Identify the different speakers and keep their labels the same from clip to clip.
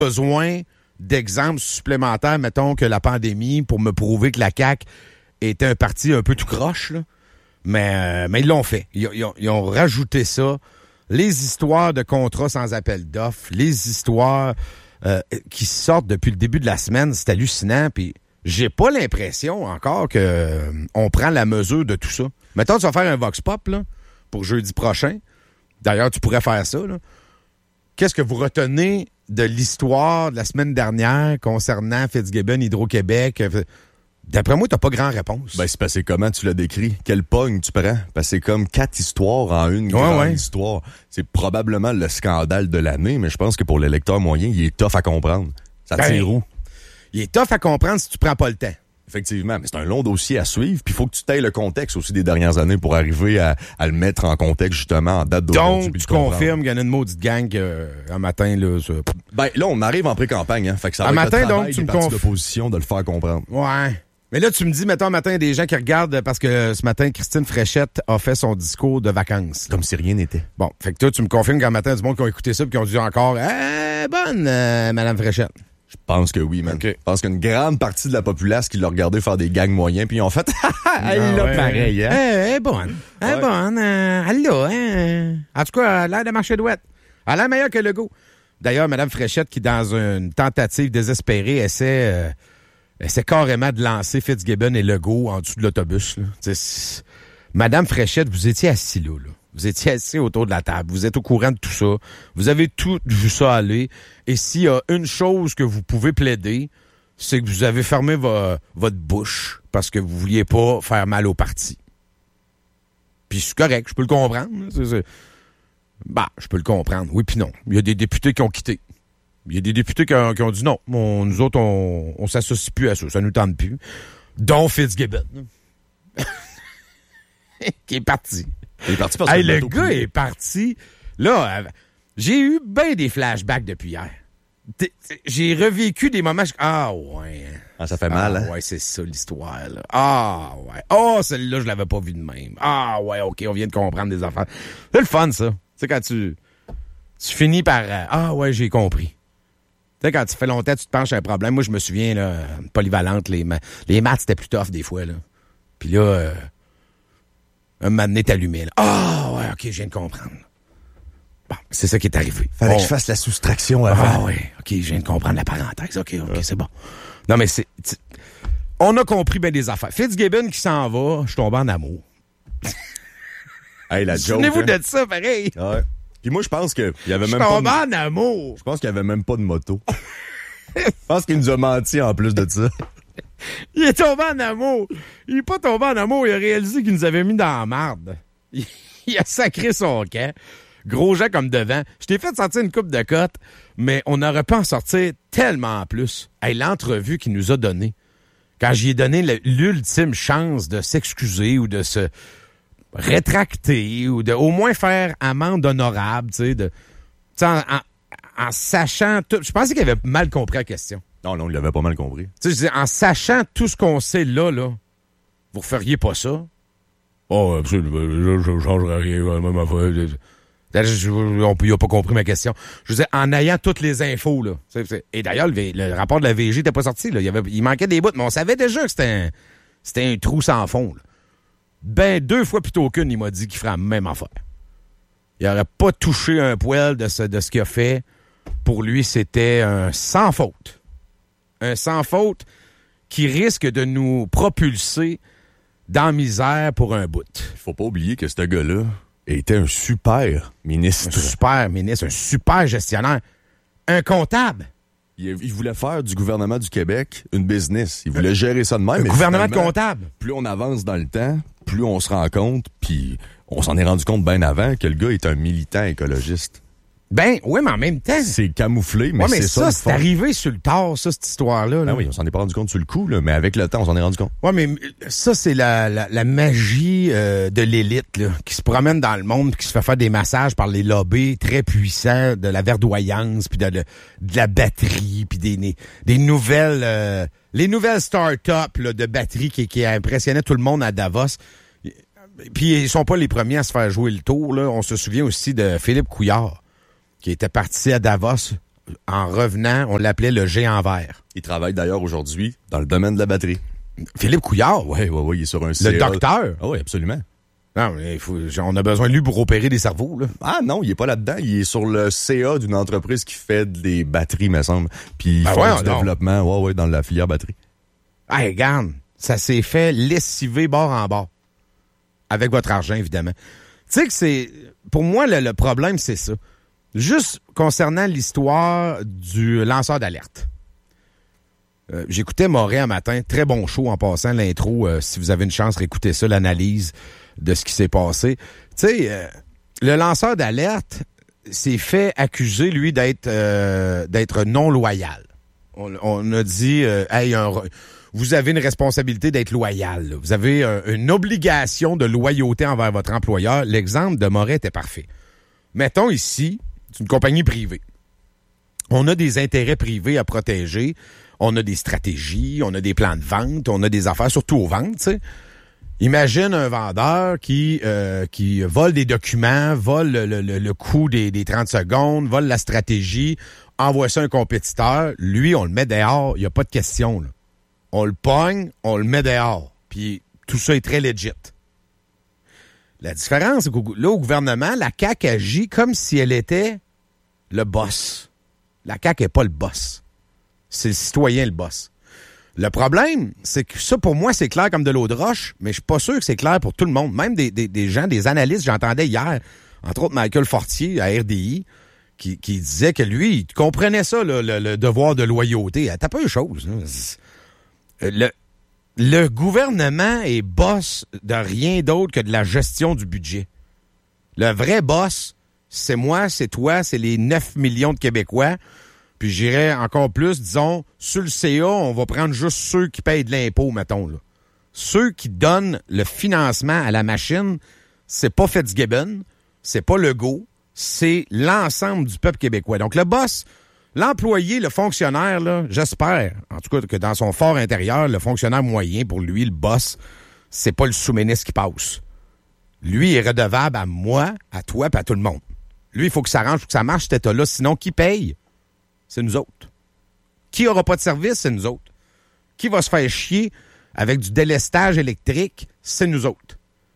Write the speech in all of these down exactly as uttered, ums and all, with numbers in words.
Speaker 1: besoin d'exemples supplémentaires, mettons, que la pandémie pour me prouver que la C A Q était un parti un peu tout croche, là. Mais, euh, mais ils l'ont fait. Ils, ils, ont, ils ont rajouté ça. Les histoires de contrats sans appel d'offres, les histoires euh, qui sortent depuis le début de la semaine, c'est hallucinant. Puis j'ai pas l'impression encore que euh, on prend la mesure de tout ça. Mettons, tu vas faire un Vox Pop là, pour jeudi prochain. D'ailleurs, tu pourrais faire ça, là. Qu'est-ce que vous retenez de l'histoire de la semaine dernière concernant Fitzgibbon, Hydro-Québec? D'après moi, t'as pas grand réponse.
Speaker 2: Ben, c'est parce que comment tu l'as décrit? Quelle pogne tu prends? Parce que c'est comme quatre histoires en une ouais, grande ouais. histoire. C'est probablement le scandale de l'année, mais je pense que pour le lecteur moyen, il est tough à comprendre. Ça ben, tire où?
Speaker 1: Il est tough à comprendre si tu prends pas le temps.
Speaker 2: Effectivement, mais c'est un long dossier à suivre, puis il faut que tu tailles le contexte aussi des dernières années pour arriver à, à le mettre en contexte justement en date d'aujourd'hui.
Speaker 1: Donc, tu confirmes qu'il y en a une maudite gang euh, un matin, là. Ça...
Speaker 2: Ben, là, on arrive en pré-campagne, hein. Fait que ça va
Speaker 1: un
Speaker 2: être
Speaker 1: matin,
Speaker 2: le travail
Speaker 1: donc, tu
Speaker 2: des
Speaker 1: me
Speaker 2: partis
Speaker 1: conf...
Speaker 2: d'opposition de le faire comprendre.
Speaker 1: Ouais. Mais là, tu me dis, mettons, un matin, des gens qui regardent parce que ce matin, Christine Fréchette a fait son discours de vacances.
Speaker 2: Comme si rien n'était.
Speaker 1: Bon, fait que toi, tu me confirmes qu'un matin, du monde qui ont écouté ça et qui ont dit encore eh, « bonne, euh, Madame Fréchette ».
Speaker 2: Je pense que oui, man. Okay. Je pense qu'une grande partie de la populace qui l'a regardé faire des gags moyens, puis ils ont fait « elle l'a ouais. pareil, hein? »
Speaker 1: Elle est bonne. Elle est ouais. bonne. Euh, elle l'a, hein? En tout cas, elle a l'air de marcher douette. Elle a l'air meilleure que Legault. D'ailleurs, Mme Fréchette, qui, dans une tentative désespérée, essaie, euh, essaie carrément de lancer Fitzgibbon et Legault en dessous de l'autobus. Là. Mme Fréchette, vous étiez assis là, là. Vous étiez assis autour de la table. Vous êtes au courant de tout ça. Vous avez tout vu ça aller. Et s'il y a une chose que vous pouvez plaider, c'est que vous avez fermé vo- votre bouche parce que vous vouliez pas faire mal au parti. Puis c'est correct, je peux le comprendre. C'est, c'est... Bah, je peux le comprendre. Oui puis non. Il y a des députés qui ont quitté. Il y a des députés qui ont, qui ont dit non. On, nous autres, on, on s'associe plus à ça. Ça nous tente plus. Dont Fitzgibbon. qui est parti.
Speaker 2: Il est parti parce
Speaker 1: hey,
Speaker 2: que
Speaker 1: le gars plus. est parti. Là, euh, j'ai eu bien des flashbacks depuis hier. T'sais, j'ai revécu des moments... Je... Ah ouais.
Speaker 2: Ah, ça fait mal,
Speaker 1: ah,
Speaker 2: hein?
Speaker 1: Ouais, c'est ça l'histoire, là. Ah ouais. Oh, celle-là, je l'avais pas vue de même. Ah ouais, OK, on vient de comprendre des affaires. C'est le fun, ça. Tu sais, quand tu... Tu finis par... Euh, ah ouais, j'ai compris. Tu sais, quand tu fais longtemps, tu te penches à un problème. Moi, je me souviens, là, polyvalente, les, ma... les maths, c'était plus tough des fois, là. Puis là... Euh... un moment donné, t'allumais, là. Ah, oh, ouais, OK, je viens de comprendre. Bon, c'est ça qui est arrivé.
Speaker 2: Fallait
Speaker 1: bon.
Speaker 2: que je fasse la soustraction avant.
Speaker 1: Ah, oui, OK, je viens de comprendre la parenthèse. OK, OK, ouais. c'est bon. Non, mais c'est... c'est... On a compris bien des affaires. Fitzgibbon qui s'en va, je suis tombé en amour.
Speaker 2: Hey, la joke.
Speaker 1: Souvenez-vous
Speaker 2: hein?
Speaker 1: de ça, pareil.
Speaker 2: Ouais. Puis moi, je pense qu'il y avait même
Speaker 1: pas... Je suis
Speaker 2: tombé
Speaker 1: tombé en amour.
Speaker 2: Je pense qu'il y avait même pas de moto. Je pense qu'il nous a menti en plus de ça.
Speaker 1: Il est tombé en amour. Il est pas tombé en amour. Il a réalisé qu'il nous avait mis dans la marde. Il, il a sacré son camp. Gros Jean comme devant. Je t'ai fait sortir une coupe de cote, mais on aurait pu en sortir tellement plus. Hey, l'entrevue qu'il nous a donnée, quand j'y ai donné le, l'ultime chance de s'excuser ou de se rétracter ou de au moins faire amende honorable, tu sais, de, en, en, en sachant tout. Je pensais qu'il avait mal compris la question.
Speaker 2: Non, non, il l'avait pas mal compris.
Speaker 1: Tu sais, en sachant tout ce qu'on sait là, là, vous feriez pas ça? Oh, absolument, je ne changerais rien, même affaire. Il n'a pas compris ma question. Je veux dire, en ayant toutes les infos, là. C'est, c'est, et d'ailleurs, le, le rapport de la V G n'était pas sorti, là. Il, y avait, il manquait des bouts, mais on savait déjà que c'était un, c'était un trou sans fond, là. Ben, deux fois plutôt qu'une, il m'a dit qu'il ferait la même affaire. Il n'aurait pas touché un poil de ce, de ce qu'il a fait. Pour lui, c'était un sans faute. Un sans faute qui risque de nous propulser dans la misère pour un bout.
Speaker 2: Il faut pas oublier que ce gars-là était un super ministre.
Speaker 1: Un super ministre, un super gestionnaire. Un comptable.
Speaker 2: Il, il voulait faire du gouvernement du Québec une business. Il voulait gérer ça de même.
Speaker 1: Un
Speaker 2: mais
Speaker 1: gouvernement de comptable.
Speaker 2: Plus on avance dans le temps, plus on se rend compte, puis on s'en est rendu compte bien avant que le gars est un militant écologiste.
Speaker 1: Ben, oui, mais en même temps...
Speaker 2: C'est camouflé, mais,
Speaker 1: ouais, mais
Speaker 2: c'est
Speaker 1: ça,
Speaker 2: ça,
Speaker 1: c'est arrivé sur le tard, ça, cette histoire-là. Là.
Speaker 2: Ah oui, on s'en est pas rendu compte sur le coup, là, mais avec le temps, on s'en est rendu compte.
Speaker 1: Oui, mais ça, c'est la, la, la magie euh, de l'élite, là, qui se promène dans le monde, qui se fait faire des massages par les lobbies très puissants, de la verdoyance, puis de, de, de la batterie, puis des, des nouvelles... Euh, les nouvelles start-up là, de batterie qui, qui impressionnaient tout le monde à Davos. Puis ils sont pas les premiers à se faire jouer le tour. Là. On se souvient aussi de Philippe Couillard, qui était parti à Davos en revenant, on l'appelait le géant vert.
Speaker 2: Il travaille d'ailleurs aujourd'hui dans le domaine de la batterie.
Speaker 1: Philippe Couillard?
Speaker 2: Oui, oui, oui, il est sur un C A.
Speaker 1: Le docteur?
Speaker 2: Ah oui, absolument.
Speaker 1: Non, mais il faut, on a besoin de lui pour opérer des cerveaux, là.
Speaker 2: Ah non, il est pas là-dedans. Il est sur le C A d'une entreprise qui fait des batteries, me semble. Puis il
Speaker 1: ben
Speaker 2: fait
Speaker 1: ouais,
Speaker 2: du
Speaker 1: non.
Speaker 2: développement, ouais, ouais, dans la filière batterie.
Speaker 1: Ah, hey, regarde, ça s'est fait lessiver bord en bord. Avec votre argent, évidemment. Tu sais que c'est... Pour moi, le, le problème, c'est ça. Juste concernant l'histoire du lanceur d'alerte. Euh, j'écoutais Moret un matin, très bon show en passant, l'intro, euh, si vous avez une chance, réécoutez ça, l'analyse de ce qui s'est passé. Tu sais, euh, le lanceur d'alerte s'est fait accuser, lui, d'être euh, d'être non loyal. On, on a dit, euh, hey, un, vous avez une responsabilité d'être loyal. Là. Vous avez euh, une obligation de loyauté envers votre employeur. L'exemple de Moret était parfait. Mettons ici, c'est une compagnie privée. On a des intérêts privés à protéger. On a des stratégies, on a des plans de vente, on a des affaires, surtout aux ventes, tu sais. Imagine un vendeur qui euh, qui vole des documents, vole le, le, le coût des, des trente secondes, vole la stratégie, envoie ça à un compétiteur. Lui, on le met dehors, il n'y a pas de question. Là. On le pogne, on le met dehors. Puis tout ça est très legit. La différence, c'est que là, au gouvernement, la C A Q agit comme si elle était le boss. La C A Q n'est pas le boss. C'est le citoyen le boss. Le problème, c'est que ça, pour moi, c'est clair comme de l'eau de roche, mais je suis pas sûr que c'est clair pour tout le monde. Même des, des, des gens, des analystes, j'entendais hier, entre autres Michael Fortier à R D I, qui, qui disait que lui, il comprenait ça, là, le, le devoir de loyauté. T'as pas une chose. Le, le gouvernement est boss de rien d'autre que de la gestion du budget. Le vrai boss, c'est moi, c'est toi, c'est les neuf millions de Québécois. Puis j'irais encore plus, disons, sur le C A, on va prendre juste ceux qui payent de l'impôt, mettons. Là. Ceux qui donnent le financement à la machine, c'est pas Fitzgibbon, c'est pas Legault, c'est l'ensemble du peuple québécois. Donc le boss, l'employé, le fonctionnaire, là, j'espère, en tout cas que dans son fort intérieur, le fonctionnaire moyen, pour lui, le boss, c'est pas le sous-ministre qui passe. Lui est redevable à moi, à toi, puis à tout le monde. Lui, il faut que ça arrange, faut que ça marche, cet état-là. Sinon, qui paye? C'est nous autres. Qui aura pas de service? C'est nous autres. Qui va se faire chier avec du délestage électrique? C'est nous autres.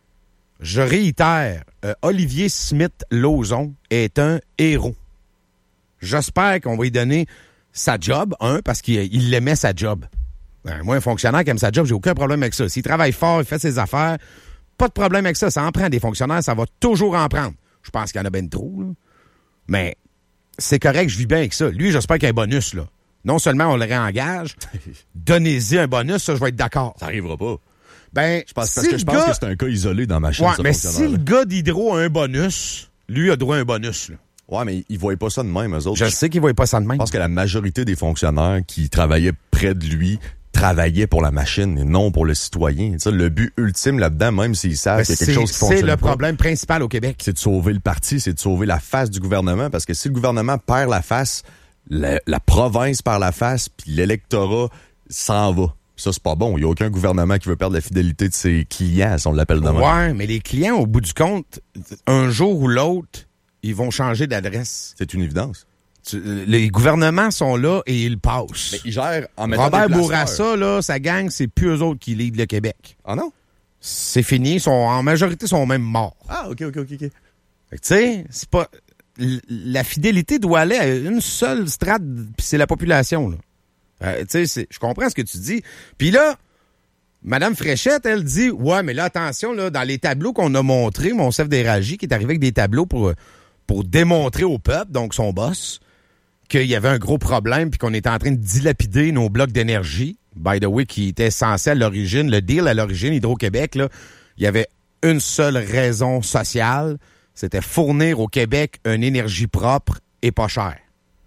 Speaker 1: Je réitère, euh, Olivier Smith-Lauzon est un héros. J'espère qu'on va lui donner sa job, un, parce qu'il il aimait sa job. Ben, moi, un fonctionnaire qui aime sa job, j'ai aucun problème avec ça. S'il travaille fort, il fait ses affaires, pas de problème avec ça. Ça en prend des fonctionnaires, ça va toujours en prendre. Je pense qu'il y en a bien trop, là. Mais c'est correct, je vis bien avec ça. Lui, j'espère qu'il y a un bonus, là. Non seulement on le réengage, donnez-y un bonus, ça, je vais être d'accord.
Speaker 2: Ça arrivera pas.
Speaker 1: Ben,
Speaker 2: je pense,
Speaker 1: si
Speaker 2: parce que je pense gars... que c'est un cas isolé dans ma chaîne.
Speaker 1: Ouais, mais si le gars d'Hydro a un bonus, lui a droit à un bonus, là.
Speaker 2: Ouais, mais ils ne voyaient pas ça de même, eux autres.
Speaker 1: Je sais qu'ils ne voyaient pas ça de même.
Speaker 2: Je pense que la majorité des fonctionnaires qui travaillaient près de lui travaillaient pour la machine et non pour le citoyen. Ça, le but ultime là-dedans, même s'ils savent qu'il y a quelque chose qui fonctionne
Speaker 1: pas. C'est le
Speaker 2: pas,
Speaker 1: problème principal au Québec.
Speaker 2: C'est de sauver le parti, c'est de sauver la face du gouvernement, parce que si le gouvernement perd la face, la, la province perd la face, puis l'électorat s'en va. Ça, c'est pas bon. Il n'y a aucun gouvernement qui veut perdre la fidélité de ses clients, si on l'appelle de même.
Speaker 1: Ouais, mais les clients, au bout du compte, un jour ou l'autre, ils vont changer d'adresse.
Speaker 2: C'est une évidence.
Speaker 1: Tu, les gouvernements sont là et ils passent.
Speaker 2: Mais ils gèrent en mettant
Speaker 1: Robert
Speaker 2: des
Speaker 1: Bourassa, là, sa gang, c'est plus eux autres qui lead le Québec.
Speaker 2: Ah non?
Speaker 1: C'est fini. Ils sont, en majorité, sont même morts.
Speaker 2: Ah, OK, OK, OK, OK.
Speaker 1: Tu sais, c'est pas... La fidélité doit aller à une seule strate, puis c'est la population, là. Euh, tu sais, je comprends ce que tu dis. Puis là, Mme Fréchette, elle dit, ouais, mais là, attention, là, dans les tableaux qu'on a montrés, mon chef d'Éragie qui est arrivé avec des tableaux pour, pour démontrer au peuple, donc son boss, qu'il y avait un gros problème puis qu'on était en train de dilapider nos blocs d'énergie. By the way, qui était censé à l'origine, le deal à l'origine, Hydro-Québec, là, il y avait une seule raison sociale, c'était fournir au Québec une énergie propre et pas chère.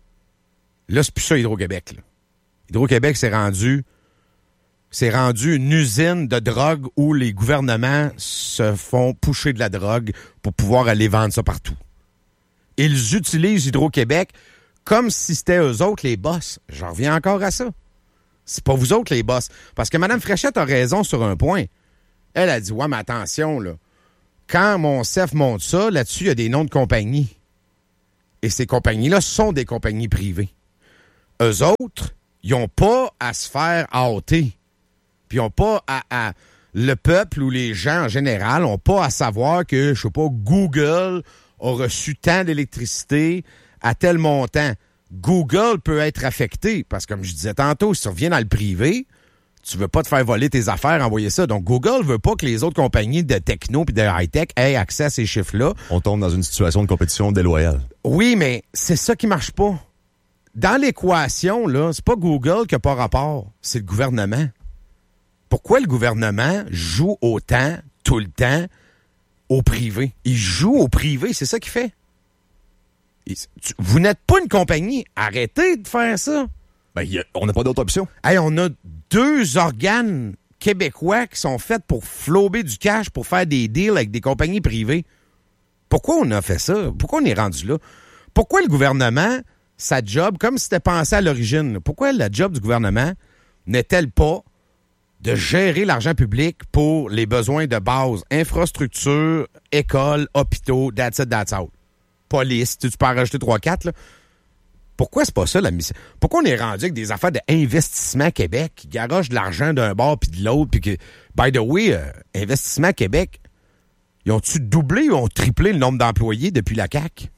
Speaker 1: Là, c'est plus ça, Hydro-Québec, là. Hydro-Québec s'est rendu, s'est rendu une usine de drogue où les gouvernements se font pousser de la drogue pour pouvoir aller vendre ça partout. Ils utilisent Hydro-Québec comme si c'était eux autres les boss. J'en reviens encore à ça. C'est pas vous autres les boss. Parce que Mme Fréchette a raison sur un point. Elle a dit, ouais, mais attention, là. Quand mon C E F monte ça, là-dessus, il y a des noms de compagnies. Et ces compagnies-là sont des compagnies privées. eux autres, ils n'ont pas à se faire hâter. Puis ils n'ont pas à, à... Le peuple ou les gens en général n'ont pas à savoir que, je sais pas, Google a reçu tant d'électricité à tel montant. Google peut être affecté parce que, comme je disais tantôt, si tu reviens dans le privé, tu veux pas te faire voler tes affaires, envoyer ça. Donc, Google veut pas que les autres compagnies de techno puis de high-tech aient accès à ces chiffres-là.
Speaker 2: On tombe dans une situation de compétition déloyale.
Speaker 1: Oui, mais c'est ça qui marche pas. Dans l'équation, là, c'est pas Google qui a pas rapport, c'est le gouvernement. Pourquoi le gouvernement joue autant, tout le temps, au privé? Il joue au privé, c'est ça qu'il fait. Il, tu, vous n'êtes pas une compagnie. Arrêtez de faire ça.
Speaker 2: Ben, y a, on n'a pas d'autre option.
Speaker 1: Hey, on a deux organes québécois qui sont faits pour flouber du cash, pour faire des deals avec des compagnies privées. Pourquoi on a fait ça? Pourquoi on est rendu là? Pourquoi le gouvernement, sa job, comme c'était pensé à l'origine, pourquoi la job du gouvernement n'est-elle pas de gérer l'argent public pour les besoins de base, infrastructure, écoles, hôpitaux, that's it, that's out. Police, tu peux en rajouter trois quatre, là. Pourquoi c'est pas ça la mission? Pourquoi on est rendu avec des affaires d'Investissement Québec qui garochent de l'argent d'un bord puis de l'autre, puis que, by the way, euh, Investissement Québec, ils ont-tu doublé ou ont triplé le nombre d'employés depuis la C A Q?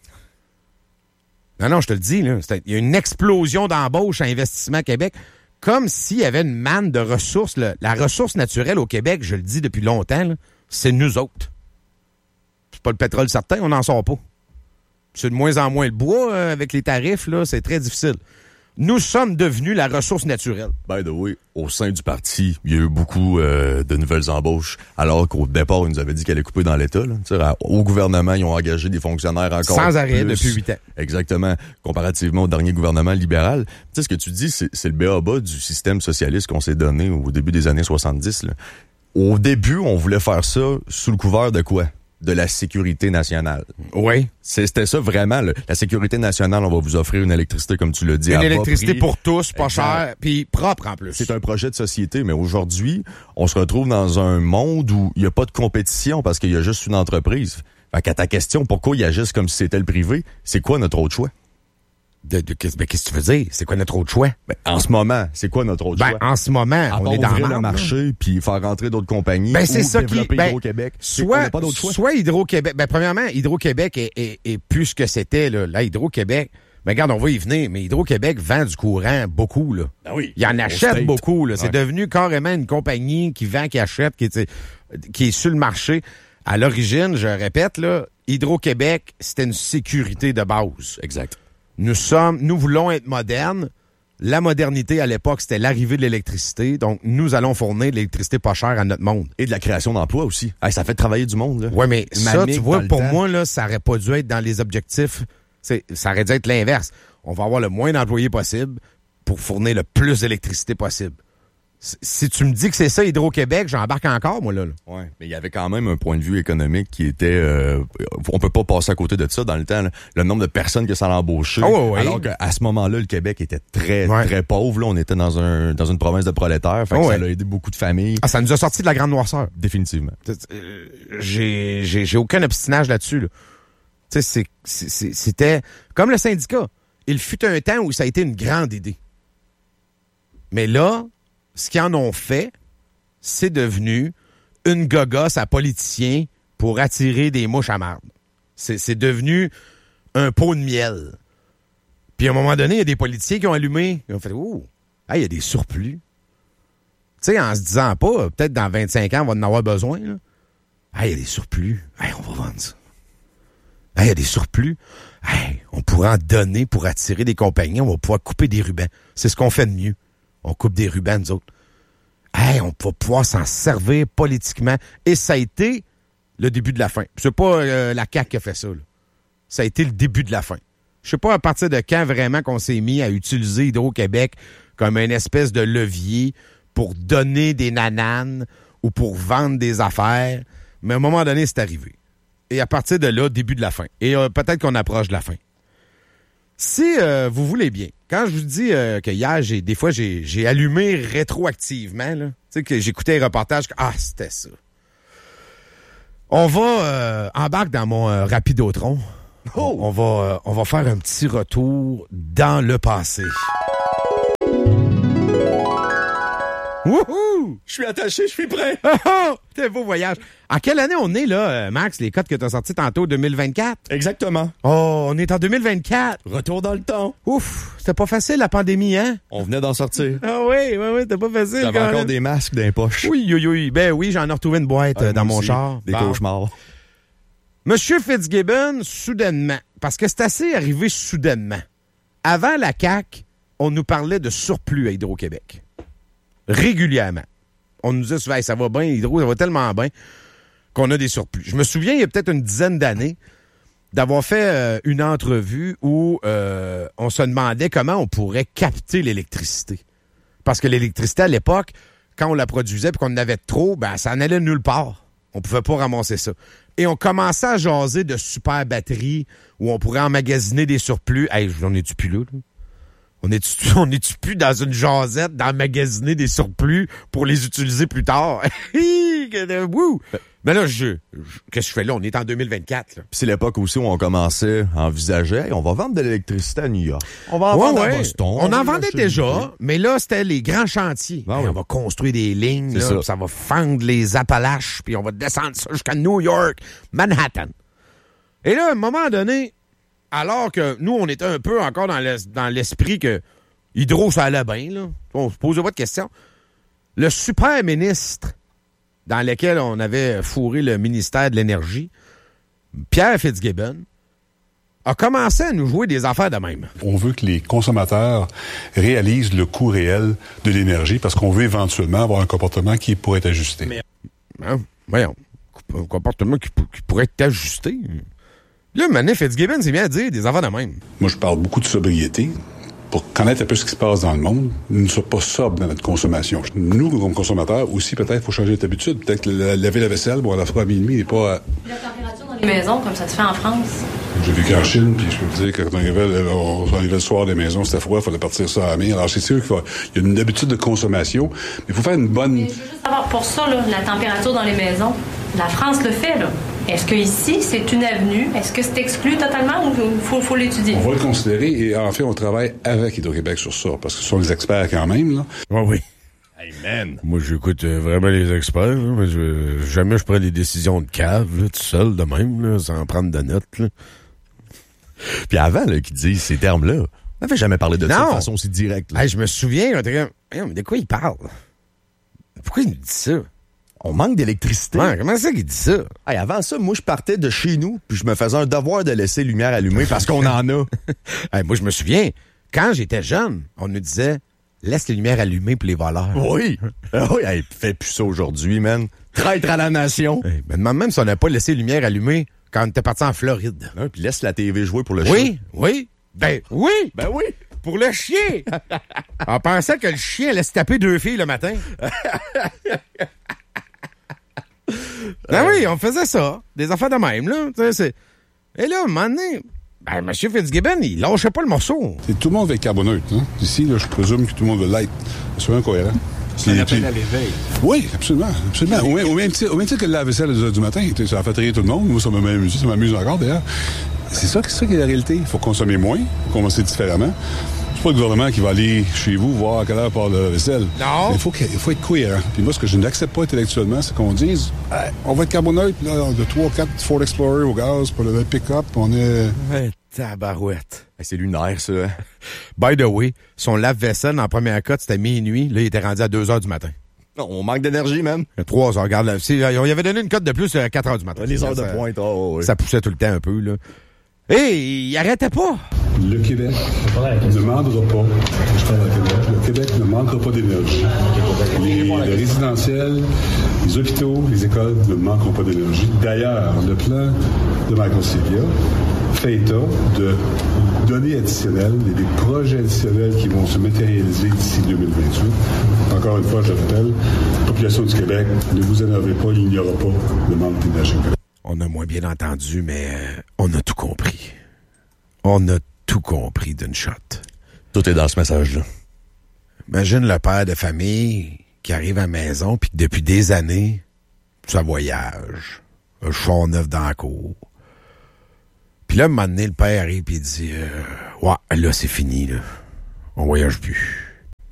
Speaker 1: Non, non, je te le dis, là, il y a une explosion d'embauche à Investissement Québec, comme s'il y avait une manne de ressources. Là. La ressource naturelle au Québec, je le dis depuis longtemps, là, c'est nous autres. C'est pas le pétrole certain, on n'en sort pas. C'est de moins en moins le bois, euh, avec les tarifs, là, c'est très difficile. Nous sommes devenus la ressource naturelle.
Speaker 2: By the way, au sein du parti, il y a eu beaucoup euh, de nouvelles embauches, alors qu'au départ, ils nous avaient dit qu'elle allait couper dans l'État. Là. Au gouvernement, ils ont engagé des fonctionnaires encore
Speaker 1: sans arrêt
Speaker 2: plus,
Speaker 1: depuis huit ans.
Speaker 2: Exactement, comparativement au dernier gouvernement libéral. Tu sais, ce que tu dis, c'est, c'est le b a ba du système socialiste qu'on s'est donné au début des années soixante-dix. Là. Au début, on voulait faire ça sous le couvert de quoi? De la sécurité nationale.
Speaker 1: Oui.
Speaker 2: C'était ça vraiment. Là. La sécurité nationale, on va vous offrir une électricité, comme tu l'as dit.
Speaker 1: Une
Speaker 2: à
Speaker 1: électricité
Speaker 2: bas prix.
Speaker 1: pour tous, pas
Speaker 2: exact.
Speaker 1: cher, puis propre en plus.
Speaker 2: C'est un projet de société, mais aujourd'hui, on se retrouve dans un monde où il n'y a pas de compétition parce qu'il y a juste une entreprise. Fait qu'à ta question, pourquoi ils agissent comme si c'était le privé, c'est quoi notre autre choix?
Speaker 1: De, de, ben, qu'est-ce que tu veux dire? C'est quoi notre autre choix?
Speaker 2: Ben, en ce moment, c'est quoi notre autre
Speaker 1: ben,
Speaker 2: choix?
Speaker 1: En ce moment,
Speaker 2: à
Speaker 1: on est dans
Speaker 2: le
Speaker 1: le
Speaker 2: marché puis faire rentrer d'autres compagnies
Speaker 1: ben, c'est
Speaker 2: ou
Speaker 1: ça
Speaker 2: développer
Speaker 1: qui, ben,
Speaker 2: Hydro-Québec.
Speaker 1: Soit,
Speaker 2: pas d'autre choix.
Speaker 1: soit Hydro-Québec. Ben, premièrement, Hydro-Québec est, est, est plus ce que c'était. Là, là Hydro-Québec, ben, regarde, on va y venir, mais Hydro-Québec vend du courant beaucoup. Là.
Speaker 2: Ben oui,
Speaker 1: il en achète beaucoup. Là.
Speaker 2: Ouais.
Speaker 1: C'est devenu carrément une compagnie qui vend, qui achète, qui est, qui est sur le marché. À l'origine, je répète, là, Hydro-Québec, c'était une sécurité de base.
Speaker 2: Exact.
Speaker 1: Nous sommes, nous voulons être modernes. La modernité, à l'époque, c'était l'arrivée de l'électricité. Donc, nous allons fournir de l'électricité pas chère à notre monde.
Speaker 2: Et de la création d'emplois aussi. Hey, ça fait travailler du monde, là.
Speaker 1: Oui, mais ça, tu vois, pour
Speaker 2: temps.
Speaker 1: moi, là, ça aurait pas dû être dans les objectifs. C'est, ça aurait dû être l'inverse. On va avoir le moins d'employés possible pour fournir le plus d'électricité possible. Si tu me dis que c'est ça, Hydro-Québec, j'embarque encore, moi, là. là.
Speaker 2: Oui, mais il y avait quand même un point de vue économique qui était... Euh, on peut pas passer à côté de ça dans le temps. Là. Le nombre de personnes que ça a embauché.
Speaker 1: Oh, oui.
Speaker 2: Alors qu'à ce moment-là, le Québec était très,
Speaker 1: ouais.
Speaker 2: très pauvre. Là. On était dans un dans une province de prolétaires. Fait que oh, ça oui. a aidé beaucoup de familles.
Speaker 1: Ah, ça nous a sorti de la grande noirceur.
Speaker 2: Définitivement.
Speaker 1: Euh, j'ai, j'ai, j'ai aucun obstinage là-dessus. Là. Tu sais, c'est, c'est, c'était comme le syndicat. Il fut un temps où ça a été une grande idée. Mais là... Ce qu'ils en ont fait, c'est devenu une gogosse à politiciens pour attirer des mouches à marde. C'est, c'est devenu un pot de miel. Puis à un moment donné, il y a des politiciens qui ont allumé. Ils ont fait « Oh, il y a des surplus. » Tu sais, en se disant pas, peut-être dans vingt-cinq ans, on va en avoir besoin. Là. Ah, il y a des surplus. Hey, on va vendre ça. Ah, il y a des surplus. Hey, on pourra en donner pour attirer des compagnies. On va pouvoir couper des rubans. C'est ce qu'on fait de mieux. On coupe des rubans, nous autres. Hey, on va pouvoir s'en servir politiquement. Et ça a été le début de la fin. C'est pas euh, la C A Q qui a fait ça. Là. Ça a été le début de la fin. Je sais pas à partir de quand vraiment qu'on s'est mis à utiliser Hydro-Québec comme une espèce de levier pour donner des nananes ou pour vendre des affaires. Mais à un moment donné, c'est arrivé. Et à partir de là, début de la fin. Et euh, peut-être qu'on approche de la fin. Si euh, vous voulez bien, quand je vous dis euh, que hier, j'ai des fois, j'ai, j'ai allumé rétroactivement, là, tu sais, que j'écoutais un reportage, ah, c'était ça. On va euh, embarquer dans mon euh, Rapidotron. Oh. On, on, va, euh, on va faire un petit retour dans le passé. Wouhou!
Speaker 2: Je suis attaché, je suis prêt.
Speaker 1: Oh, oh! T'es beau voyage. En quelle année on est, là, Max, les codes que t'as sortis tantôt, deux mille vingt-quatre?
Speaker 2: Exactement.
Speaker 1: Oh, on est en deux mille vingt-quatre.
Speaker 2: Retour dans le temps.
Speaker 1: Ouf, c'était pas facile, la pandémie, hein?
Speaker 2: On venait d'en sortir.
Speaker 1: Ah oui, oui, oui, c'était pas facile.
Speaker 2: J'avais encore des masques dans les poches.
Speaker 1: Oui, oui, oui. Ben oui, j'en ai retrouvé une boîte
Speaker 2: ah,
Speaker 1: euh, dans mon
Speaker 2: aussi,
Speaker 1: char.
Speaker 2: Des
Speaker 1: bon.
Speaker 2: cauchemars.
Speaker 1: Monsieur Fitzgibbon, soudainement, parce que c'est assez arrivé soudainement. Avant la C A Q, on nous parlait de surplus à Hydro-Québec. Régulièrement. On nous disait souvent, hey, ça va bien, Hydro, ça va tellement bien qu'on a des surplus. Je me souviens, il y a peut-être une dizaine d'années, d'avoir fait euh, une entrevue où euh, on se demandait comment on pourrait capter l'électricité. Parce que l'électricité, à l'époque, quand on la produisait et qu'on en avait trop, ben ça en allait nulle part. On pouvait pas ramasser ça. Et on commençait à jaser de super batteries où on pourrait emmagasiner des surplus. Hey, on est-tu plus là, là? On est-tu, on est-tu plus dans une jasette d'emmagasiner des surplus pour les utiliser plus tard? Wouh! Mais là, je, je, qu'est-ce que je fais là? On est en deux mille vingt-quatre. Là.
Speaker 2: Puis c'est l'époque aussi où on commençait à envisager, hey, on va vendre de l'électricité à New York. On va en
Speaker 1: ouais,
Speaker 2: vendre
Speaker 1: ouais.
Speaker 2: à Boston.
Speaker 1: On, on en vendait déjà, mais là, c'était les grands chantiers.
Speaker 2: Ah,
Speaker 1: hey,
Speaker 2: oui.
Speaker 1: On va construire des lignes, là,
Speaker 2: ça.
Speaker 1: ça va fendre les Appalaches, puis on va descendre ça jusqu'à New York, Manhattan. Et là, à un moment donné, alors que nous, on était un peu encore dans, l'es- dans l'esprit que Hydro, ça allait bien, là. On se posait pas de questions. Le super ministre dans lequel on avait fourré le ministère de l'Énergie, Pierre Fitzgibbon, a commencé à nous jouer des affaires de même.
Speaker 3: On veut que les consommateurs réalisent le coût réel de l'énergie parce qu'on veut éventuellement avoir un comportement qui pourrait être ajusté.
Speaker 1: Mais, hein, voyons, un comportement qui, qui pourrait être ajusté. Là, Mané Fitzgibbon s'est mis à dire des affaires de même.
Speaker 3: Moi, je parle beaucoup de sobriété. Pour connaître un peu ce qui se passe dans le monde, nous ne sommes pas sobres dans notre consommation. Nous, comme consommateurs, aussi, peut-être, il faut changer d'habitude. Peut-être que la- laver la vaisselle, bon, on la fera à minuit, et pas à...
Speaker 4: La température dans les maisons, comme ça se fait en France.
Speaker 3: J'ai vécu en Chine, puis je peux vous dire que quand on arrivait, on arrivait le soir des maisons, c'était froid, il fallait partir ça à la main. Alors, c'est sûr qu'il faut, il y a une habitude de consommation, mais il faut faire une bonne...
Speaker 4: Mais je veux juste savoir, pour ça, là, la température dans les maisons, la France le fait, là. Est-ce que ici, c'est une avenue? Est-ce que c'est exclu totalement ou il faut, faut l'étudier?
Speaker 3: On va le considérer, et en fait, on travaille avec Hydro-Québec sur ça, parce que ce sont les experts quand même, là.
Speaker 1: Ah oui.
Speaker 2: Hey man!
Speaker 1: Moi, j'écoute euh, vraiment les experts, là, mais je, jamais je prends des décisions de cave, là, tout seul, de même, là, sans prendre de notes. Là.
Speaker 2: Puis avant, là, qu'ils disent ces termes-là, on n'avait jamais parlé de ça
Speaker 1: Non.
Speaker 2: de façon aussi directe. là.
Speaker 1: Hey, je me souviens, on était comme, hey, mais de quoi il parle? Pourquoi il nous dit ça?
Speaker 2: On manque d'électricité.
Speaker 1: Ouais, comment c'est qu'il dit ça?
Speaker 2: Hey, avant ça, moi, je partais de chez nous, puis je me faisais un devoir de laisser lumière allumée parce qu'on en a.
Speaker 1: Hey, moi, je me souviens, quand j'étais jeune, on nous disait, laisse les lumières allumées pour les voleurs.
Speaker 2: Oui. Ah oui, hey, fais plus ça aujourd'hui, man. Traître à la nation.
Speaker 1: Hey, mais demande même si on n'a pas laissé les lumières allumées quand on était parti en Floride.
Speaker 2: Hein, puis laisse la T V jouer pour le chien.
Speaker 1: Oui, oui. Ben oui,
Speaker 2: Ben oui.
Speaker 1: pour le chien. On pensait que le chien allait se taper deux filles le matin. Ben oui, on faisait ça. Des affaires de même, là. Tu sais, c'est... Et là, à un moment donné, ben, M. Fitzgibbon, il lâchait pas le morceau.
Speaker 3: C'est tout le monde va être carboneutre, hein. Ici, là, je présume que tout le monde veut l'être. C'est bien cohérent.
Speaker 5: C'est un appel à l'éveil.
Speaker 3: Oui, absolument. absolument. Au, même, au, même titre, au même titre que la vaisselle à deux heures du matin. Ça a fait rire tout le monde. Moi, ça m'a amusé. Ça m'amuse encore, d'ailleurs. C'est ça, c'est ça qui est la réalité. Il faut consommer moins, il faut commencer différemment. C'est pas le gouvernement qui va aller chez vous voir à quelle heure part la vaisselle.
Speaker 1: Non.
Speaker 3: Mais il faut, qu'il- il faut être cohérent. Puis moi, ce que je n'accepte pas intellectuellement, c'est qu'on dise hey, on va être carboneutre, là, de trois quatre Ford Explorer au gaz pour le pick-up. On est...
Speaker 1: Ouais, tabarouette.
Speaker 2: Hey, c'est lunaire, ça. hein.
Speaker 1: By the way, son lave-vaisselle en première cote, c'était minuit. Là, il était rendu à deux heures du matin.
Speaker 2: Non, on manque d'énergie, man.
Speaker 1: À trois heures, regarde. Là, c'est- on y avait donné une cote de plus à quatre heures du matin.
Speaker 2: Les heures de
Speaker 1: ça,
Speaker 2: pointe, oh, oui.
Speaker 1: Ça poussait tout le temps un peu, là. Et il arrêtait pas.
Speaker 3: Le Québec ne demandera pas, je parle à Québec, le Québec ne manquera pas d'énergie. Les, le résidentiel, les hôpitaux, les écoles ne manqueront pas d'énergie. D'ailleurs, le plan de Michael Sylvia fait état de données additionnelles et des projets additionnels qui vont se matérialiser d'ici deux mille vingt-huit. Encore une fois, je rappelle, population du Québec, ne vous énervez pas, il n'y aura pas de manque d'énergie au Québec.
Speaker 1: On a moins bien entendu, mais euh, on a tout compris. On a tout compris d'une shot.
Speaker 2: Tout est dans ce message-là.
Speaker 1: Imagine le père de famille qui arrive à la maison puis que depuis des années, ça voyage. Un char neuf dans la cour. Puis là, un moment donné, le père arrive et il dit euh, « Ouais, là, c'est fini, là. On voyage plus. »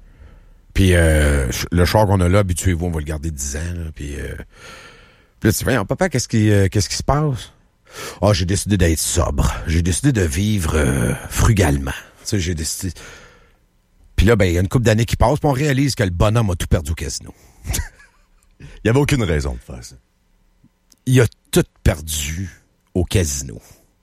Speaker 1: Puis euh, le char qu'on a là, habituez-vous, on va le garder dix ans. Là, puis euh, puis là, tu dis, papa, qu'est-ce qui, euh, qu'est-ce qui se passe? Ah, oh, j'ai décidé d'être sobre. J'ai décidé de vivre euh, frugalement. Tu sais, j'ai décidé... Puis là, ben, il y a une couple d'années qui passent, puis on réalise que le bonhomme a tout perdu au casino.
Speaker 2: Il n'y avait aucune raison de faire ça.
Speaker 1: Il a tout perdu au casino.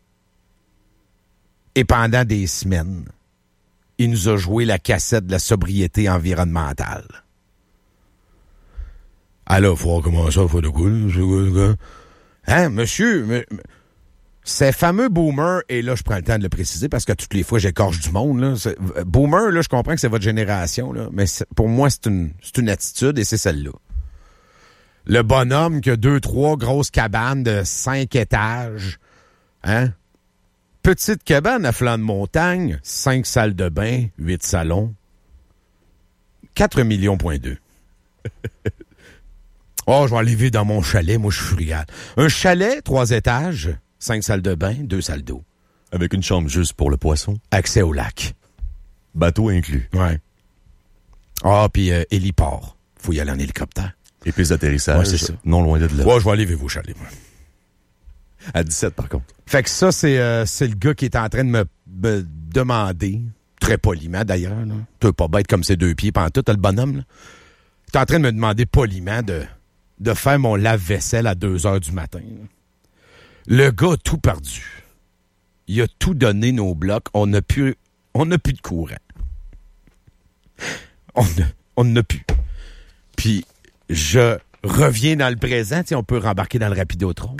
Speaker 1: Et pendant des semaines, il nous a joué la cassette de la sobriété environnementale. Alors, il faut voir comment ça, il faut de quoi, hein, monsieur, mais, ces fameux boomers, et là, je prends le temps de le préciser parce que toutes les fois, j'écorche du monde, là. C'est, boomer, là, je comprends que c'est votre génération, là, mais pour moi, c'est une, c'est une attitude et c'est celle-là. Le bonhomme qui a deux, trois grosses cabanes de cinq étages, hein? Petite cabane à flanc de montagne, cinq salles de bain, huit salons, quatre millions point deux. Oh, je vais aller vivre dans mon chalet, moi je suis frugal. Un chalet, trois étages, cinq salles de bain, deux salles d'eau.
Speaker 2: Avec une chambre juste pour le poisson.
Speaker 1: Accès au lac.
Speaker 2: Bateau inclus.
Speaker 1: Ouais. Ah, puis euh, héliport. Faut y aller en hélicoptère.
Speaker 2: Et puis d'atterrissage,
Speaker 1: ouais, c'est ça.
Speaker 2: Non loin de là.
Speaker 1: Ouais, je vais aller vivre au chalet, moi.
Speaker 2: À dix-sept, par contre.
Speaker 1: Fait que ça, c'est, euh, c'est le gars qui est en train de me, me demander, très poliment d'ailleurs, là. Tu veux pas bête comme ses deux pieds pendant tout, t'as le bonhomme, là. T'es en train de me demander poliment de, de faire mon lave-vaisselle à deux heures du matin, là. Le gars a tout perdu. Il a tout donné nos blocs. On n'a plus, on n'a plus de courant. On n'a, on n'a plus. Puis, je reviens dans le présent. T'sais, on peut rembarquer dans le Rapidotron.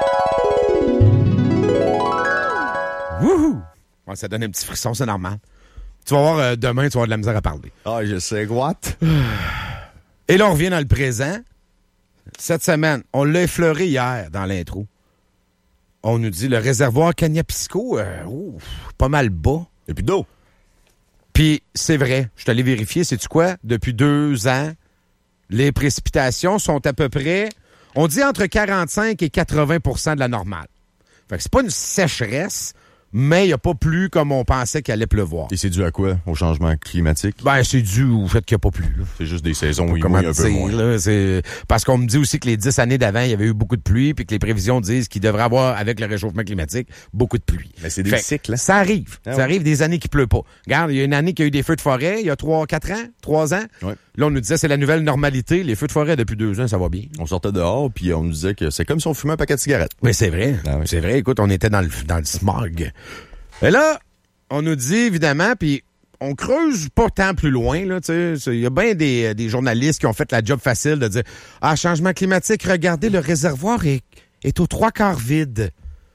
Speaker 1: Wouhou! Ouais, ça donne un petit frisson, c'est normal. Tu vas voir, euh, demain, tu vas avoir de la misère à parler.
Speaker 2: Ah, je sais, what?
Speaker 1: Et là, on revient dans le présent. Cette semaine, on l'a effleuré hier dans l'intro. On nous dit le réservoir Cagnapisco, euh, ouf, pas mal bas.
Speaker 2: Et puis d'eau.
Speaker 1: Puis c'est vrai, je suis allé vérifier, sais-tu quoi? Depuis deux ans, les précipitations sont à peu près, on dit entre quarante-cinq et quatre-vingts pour cent de la normale. Fait que c'est pas une sécheresse, mais il n'y a pas plu comme on pensait qu'il allait pleuvoir.
Speaker 2: Et c'est dû à quoi? Au changement climatique?
Speaker 1: Ben, c'est dû au fait qu'il n'y a pas plu. Là.
Speaker 2: C'est juste des saisons où il
Speaker 1: mouille
Speaker 2: un peu moins.
Speaker 1: Là, c'est... Parce qu'on me dit aussi que les dix années d'avant, il y avait eu beaucoup de pluie, puis que les prévisions disent qu'il devrait avoir, avec le réchauffement climatique, beaucoup de pluie.
Speaker 2: Mais c'est des
Speaker 1: fait,
Speaker 2: cycles. Hein?
Speaker 1: Ça arrive.
Speaker 2: Ah,
Speaker 1: ça
Speaker 2: ouais.
Speaker 1: arrive des années qui pleut pas. Regarde, il y a une année qu'il y a eu des feux de forêt, il y a trois, quatre ans, trois ans.
Speaker 2: Ouais.
Speaker 1: Là, on nous disait c'est la nouvelle normalité. Les feux de forêt depuis deux ans, ça va bien.
Speaker 2: On sortait dehors, puis on nous disait que c'est comme si on fumait un paquet de cigarettes.
Speaker 1: Oui, c'est vrai.
Speaker 2: Ah, oui.
Speaker 1: C'est vrai. Écoute, on était dans le, dans le smog. Et là, on nous dit, évidemment, puis on creuse pas tant plus loin, là, tu sais. Il y a bien des, des journalistes qui ont fait la job facile de dire « Ah, changement climatique, regardez, le réservoir est, est aux trois quarts vide. »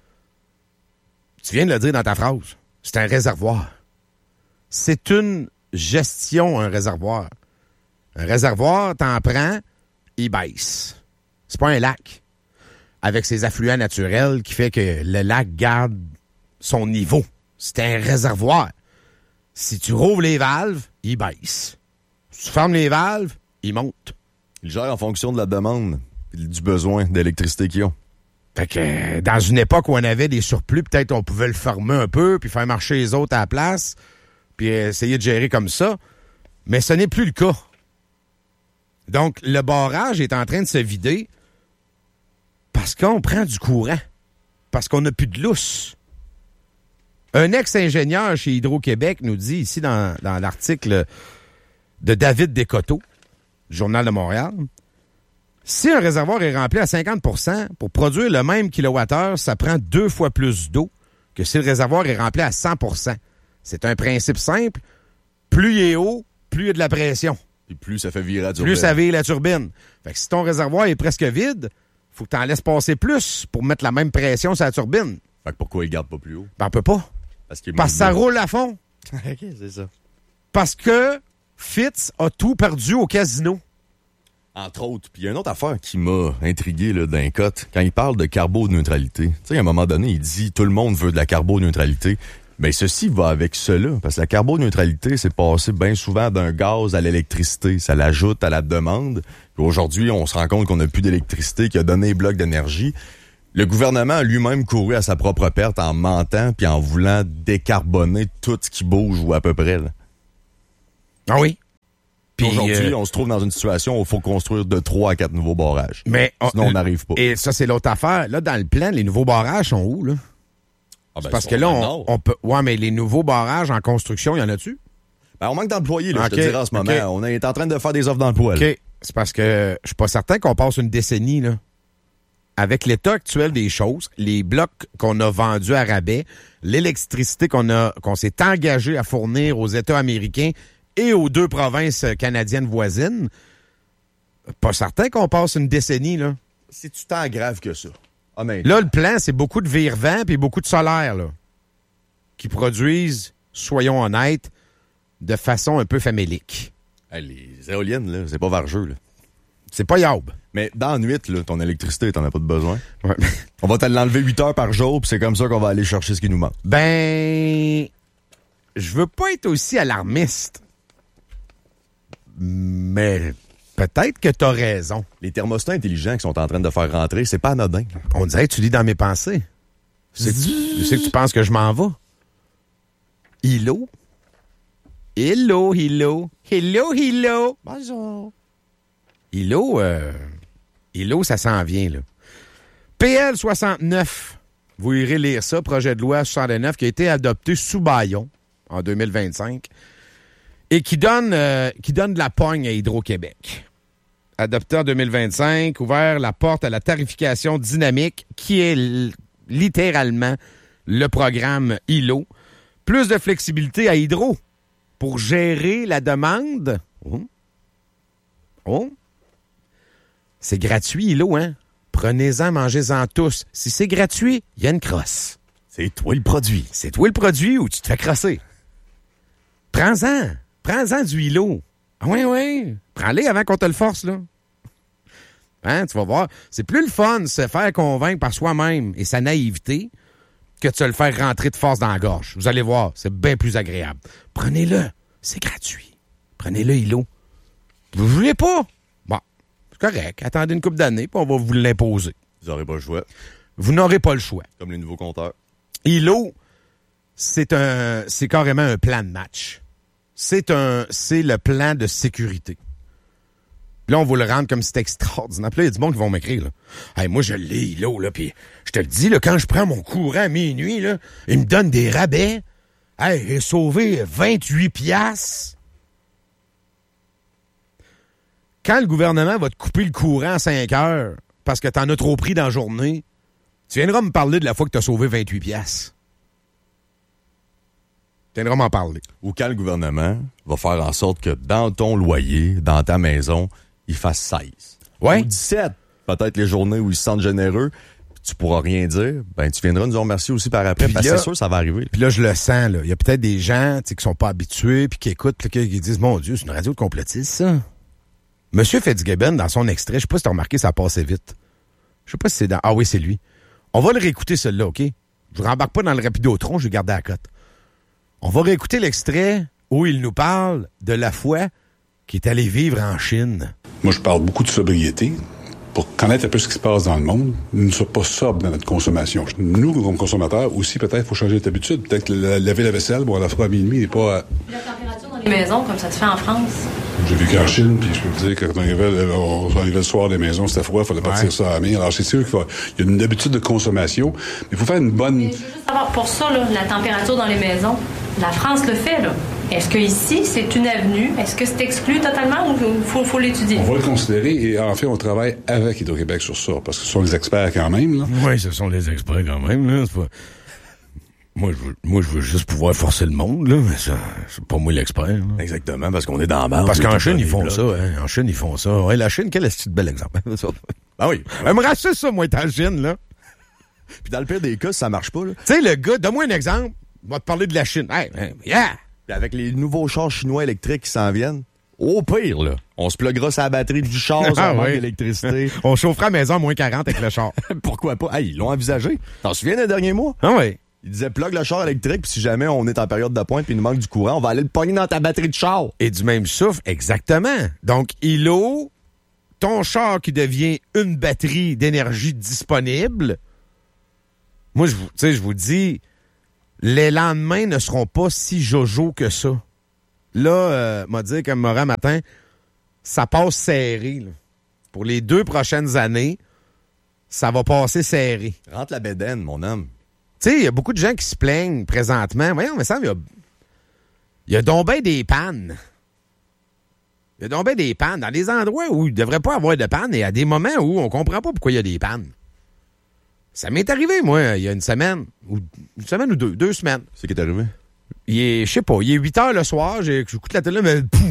Speaker 1: Tu viens de le dire dans ta phrase. C'est un réservoir. C'est une gestion, un réservoir. Un réservoir, t'en prends, il baisse. C'est pas un lac. Avec ses affluents naturels qui fait que le lac garde son niveau. C'est un réservoir. Si tu rouvres les valves, il baisse. Si tu fermes les valves, il monte.
Speaker 2: Il gère en fonction de la demande et du besoin d'électricité qu'ils ont.
Speaker 1: Fait que dans une époque où on avait des surplus, peut-être on pouvait le fermer un peu, puis faire marcher les autres à la place, puis essayer de gérer comme ça. Mais ce n'est plus le cas. Donc, le barrage est en train de se vider parce qu'on prend du courant. Parce qu'on n'a plus de lousse. Un ex-ingénieur chez Hydro-Québec nous dit ici dans, dans l'article de David Descoteaux, Journal de Montréal, si un réservoir est rempli à cinquante pour cent, pour produire le même kilowattheure, ça prend deux fois plus d'eau que si le réservoir est rempli à cent pour cent. C'est un principe simple. Plus il est haut, plus il y a de la pression.
Speaker 2: Puis plus ça fait virer la turbine.
Speaker 1: Plus ça vire la turbine. Fait que si ton réservoir est presque vide, faut que tu en laisses passer plus pour mettre la même pression sur la turbine.
Speaker 2: Fait que pourquoi il garde pas plus haut?
Speaker 1: Ben, on peut pas.
Speaker 2: Parce, qu'il
Speaker 1: Parce que ça roule à fond.
Speaker 2: OK, c'est ça.
Speaker 1: Parce que Fitz a tout perdu au casino.
Speaker 2: Entre autres. Puis il y a une autre affaire qui m'a intrigué là, d'un cote. Quand il parle de carboneutralité, tu sais, à un moment donné, il dit tout le monde veut de la carboneutralité. Mais ceci va avec cela. Parce que la carboneutralité, c'est passé bien souvent d'un gaz à l'électricité. Ça l'ajoute à la demande. Puis aujourd'hui, on se rend compte qu'on n'a plus d'électricité, qui a donné les blocs d'énergie. Le gouvernement a lui-même couru à sa propre perte en mentant puis en voulant décarboner tout ce qui bouge ou à peu près. Là.
Speaker 1: Ah oui?
Speaker 2: Puis aujourd'hui, euh, on se trouve dans une situation où il faut construire de trois à quatre nouveaux barrages.
Speaker 1: Mais
Speaker 2: sinon, on n'arrive pas.
Speaker 1: Et ça, c'est l'autre affaire. Là, dans le plan, les nouveaux barrages sont où, là? Ah ben, parce que là, on, on peut... Ouais, mais les nouveaux barrages en construction, il y en a-tu?
Speaker 2: Ben, on manque d'employés, là, okay, je te dirais en ce moment. Okay. On est en train de faire des offres d'emploi.
Speaker 1: OK. C'est parce que je suis pas certain qu'on passe une décennie, là. Avec l'état actuel des choses, les blocs qu'on a vendus à rabais, l'électricité qu'on a, qu'on s'est engagé à fournir aux États américains et aux deux provinces canadiennes voisines, pas certain qu'on passe une décennie, là.
Speaker 2: C'est-tu tant grave que ça?
Speaker 1: Ah, mais... Là, le plan, c'est beaucoup de vire-vent puis beaucoup de solaire, là, qui produisent, soyons honnêtes, de façon un peu famélique.
Speaker 2: Hey, les éoliennes, là, c'est pas vargeux, là.
Speaker 1: C'est pas yaube.
Speaker 2: Mais dans la nuit, là, ton électricité, t'en as pas de besoin. Ouais. On va te l'enlever huit heures par jour, puis c'est comme ça qu'on va aller chercher ce qui nous manque.
Speaker 1: Ben, je veux pas être aussi alarmiste, mais peut-être que t'as raison.
Speaker 2: Les thermostats intelligents qui sont en train de faire rentrer, c'est pas anodin.
Speaker 1: On dirait que tu lis dans mes pensées. Je sais que tu, je sais que tu penses que je m'en vais. Hello? Hello, hello. Hello, hello. Bonjour. Hello, euh, hello, ça s'en vient, là. P L soixante-neuf, vous irez lire ça, projet de loi soixante-neuf qui a été adopté sous bâillon en deux mille vingt-cinq et qui donne, euh, qui donne de la pogne à Hydro-Québec. Adopté en deux mille vingt-cinq, ouvert la porte à la tarification dynamique qui est l- littéralement le programme I L O. Plus de flexibilité à Hydro pour gérer la demande. Oh. Oh. C'est gratuit, I L O, hein? Prenez-en, mangez-en tous. Si c'est gratuit, il y a une crosse.
Speaker 2: C'est toi le produit.
Speaker 1: C'est toi le produit ou tu te fais crosser. Prends-en. Prends-en du I L O. Ah oui, oui. Prends-les avant qu'on te le force, là. Hein, tu vas voir. C'est plus le fun de se faire convaincre par soi-même et sa naïveté que de se le faire rentrer de force dans la gorge. Vous allez voir, c'est bien plus agréable. Prenez-le. C'est gratuit. Prenez-le, I L O. Vous voulez pas? Bon. C'est correct. Attendez une couple d'années, puis on va vous l'imposer.
Speaker 2: Vous n'aurez pas le choix.
Speaker 1: Vous n'aurez pas le choix.
Speaker 2: Comme les nouveaux compteurs.
Speaker 1: I L O, c'est un, c'est carrément un plan de match. C'est un, c'est le plan de sécurité. Puis là, on va le rendre comme si c'était extraordinaire. Puis là, il y a du monde qui vont m'écrire, là. Hey, moi, je l'ai, I L O, là, puis je te le dis, là, quand je prends mon courant à minuit, là, il me donne des rabais. Hey, j'ai sauvé vingt-huit piastres. Quand le gouvernement va te couper le courant à cinq heures parce que t'en as trop pris dans la journée, tu viendras me parler de la fois que t'as sauvé vingt-huit piastres. Tu viendras m'en parler.
Speaker 2: Ou quand le gouvernement va faire en sorte que dans ton loyer, dans ta maison, il fasse seize.
Speaker 1: Ouais.
Speaker 2: Ou dix-sept. Peut-être les journées où ils se sentent généreux, puis tu pourras rien dire. Ben, tu viendras nous en remercier aussi par après, puis parce que c'est sûr ça va arriver.
Speaker 1: Puis là, je le sens, là. Il y a peut-être des gens, tu sais, qui sont pas habitués, puis qui écoutent, puis qui disent, mon Dieu, c'est une radio de complotistes, ça. Monsieur Fitzgibbon, dans son extrait, je sais pas si t'as remarqué, ça passait vite. Je sais pas si c'est dans... Ah oui, c'est lui. On va le réécouter, celui-là, OK? Je ne rembarque pas dans le Rapidotron, je vais garder la cote. On va réécouter l'extrait où il nous parle de la fois qu'il est allé vivre en Chine.
Speaker 3: Moi, je parle beaucoup de sobriété pour connaître un peu ce qui se passe dans le monde. Nous ne sommes pas sobres dans notre consommation. Nous, comme consommateurs, aussi, peut-être, il faut changer d'habitude. Peut-être que laver la vaisselle, bon, à la fois à minuit, n'est pas... À...
Speaker 4: La température dans les maisons, comme ça se fait en France.
Speaker 3: J'ai vécu en Chine, puis je peux vous dire que quand on arrivait, on arrivait le soir des maisons, c'était froid, il fallait partir ouais. ça à la main. Alors, c'est sûr qu'il faut, il y a une habitude de consommation, mais il faut faire une bonne...
Speaker 4: Mais je veux juste savoir, pour ça, là, la température dans les maisons, la France le fait, là. Est-ce que ici, c'est une avenue? Est-ce que c'est exclu totalement ou il faut, faut l'étudier?
Speaker 3: On va le considérer et en fait, on travaille avec Hydro-Québec sur ça, parce que ce sont les experts quand même, là.
Speaker 1: Oui, ce sont les experts quand même, là. C'est pas... Moi, je veux, moi, je veux juste pouvoir forcer le monde, là, mais ça, c'est pas moi l'expert, là.
Speaker 2: Exactement, parce qu'on est dans la marge.
Speaker 1: Parce qu'en Chine, ils font ça, hein. En Chine, ils font ça. Ouais, la Chine, quel est-ce que bel exemple?
Speaker 2: Ah oui.
Speaker 1: Elle me rassure ça, moi, être en Chine, là.
Speaker 2: Puis dans le pire des cas, ça marche pas, là.
Speaker 1: Tu sais, le gars, donne-moi un exemple. On va te parler de la Chine. Hey, yeah!
Speaker 2: Puis avec les nouveaux chars chinois électriques qui s'en viennent, au pire, là, on se pluguera sur la batterie du char,
Speaker 1: ah,
Speaker 2: on manque
Speaker 1: oui.
Speaker 2: d'électricité.
Speaker 1: On chauffera la maison à moins quarante avec le char.
Speaker 2: Pourquoi pas? Hey, ils l'ont envisagé. T'en souviens des derniers mois?
Speaker 1: Ah oui.
Speaker 2: Ils disaient plug le char électrique, puis si jamais on est en période de pointe puis il nous manque du courant, on va aller le pogner dans ta batterie de char.
Speaker 1: Et du même souffle, exactement. Donc, I L O, ton char qui devient une batterie d'énergie disponible. Moi, je vous, tu sais, je vous dis, les lendemains ne seront pas si jojo que ça. Là, euh, m'a dit comme Morin matin, ça passe serré. Là. Pour les deux prochaines années, ça va passer serré.
Speaker 2: Rentre la bédaine, mon homme.
Speaker 1: Tu sais, il y a beaucoup de gens qui se plaignent présentement. Voyons, mais ça, il y a, il y a donc ben des pannes. Il y a donc ben des pannes dans des endroits où il ne devrait pas avoir de panne et à des moments où on comprend pas pourquoi il y a des pannes. Ça m'est arrivé, moi, il y a une semaine, ou une semaine ou deux, deux semaines.
Speaker 2: C'est qui est arrivé?
Speaker 1: Il est, je sais pas, il est huit heures le soir, j'écoute la télé, mais pouf!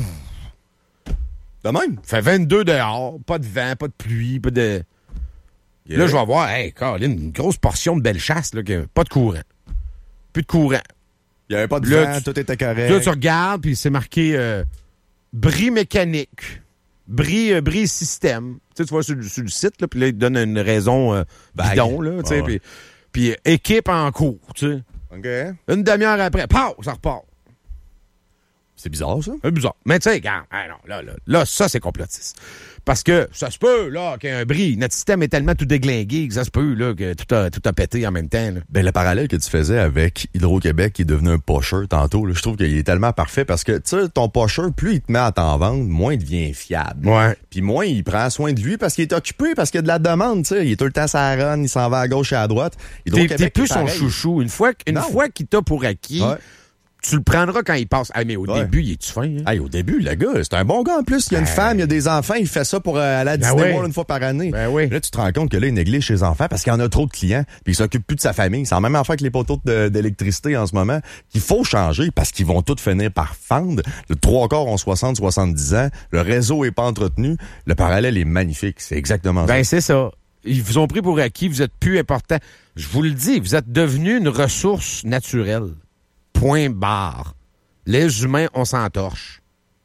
Speaker 2: De même?
Speaker 1: Il fait vingt-deux dehors, pas de vent, pas de pluie, pas de... Yeah. Là, je vais voir, hey, Colin, une grosse portion de belle chasse, là, que, pas de courant. Plus de courant.
Speaker 2: Il n'y avait pas de
Speaker 1: là,
Speaker 2: vent,
Speaker 1: tu,
Speaker 2: tout était correct.
Speaker 1: Là, tu regardes, puis c'est marqué euh, bris mécanique, bris, euh, bris système. Tu sais, tu vois sur, sur le site, là, puis là, il te donne une raison euh, bidon, là, tu sais,
Speaker 2: ah ouais.
Speaker 1: puis euh, équipe en cours, tu sais.
Speaker 2: OK.
Speaker 1: Une demi-heure après, paf, ça repart.
Speaker 2: C'est bizarre, ça?
Speaker 1: C'est bizarre. Mais tu sais, regarde, hey, non, là, là, là, ça, c'est complotiste. Parce que ça se peut, là, qu'il y ait un bris. Notre système est tellement tout déglingué que ça se peut, là, que tout a, tout a pété en même temps. Là.
Speaker 2: Ben, le parallèle que tu faisais avec Hydro-Québec qui est devenu un pusher tantôt, là, je trouve qu'il est tellement parfait parce que, tu sais, ton pusher, plus il te met à t'en vendre, moins il devient fiable.
Speaker 1: Ouais.
Speaker 2: Puis moins il prend soin de lui parce qu'il est occupé, parce qu'il y a de la demande, tu sais. Il est tout le temps sur la run, il s'en va à gauche et à droite.
Speaker 1: T'es, t'es plus son chouchou. Une fois, une
Speaker 2: non.
Speaker 1: fois qu'il t'a pour acquis, ouais. tu le prendras quand il passe. Ah, mais au ouais. début, il est-tu fin? Hein?
Speaker 2: Hey, au début, le gars, c'est un bon gars en plus. Il y a une ben... femme, il y a des enfants, il fait ça pour euh, aller à Disney World ben oui. une fois par année.
Speaker 1: Ben oui.
Speaker 2: Là, tu te rends compte que là, il néglige ses enfants parce qu'il y en a trop de clients, puis il s'occupe plus de sa famille. C'est la même affaire que les poteaux de, d'électricité en ce moment, qu'il faut changer parce qu'ils vont tous finir par fendre. Le trois quarts ont soixante, soixante-dix ans. Le réseau est pas entretenu. Le parallèle est magnifique. C'est exactement
Speaker 1: ben,
Speaker 2: ça.
Speaker 1: Ben, c'est ça. Ils vous ont pris pour acquis. Vous êtes plus important. Je vous le dis, vous êtes devenu une ressource naturelle. Point barre. Les humains, on s'entorche.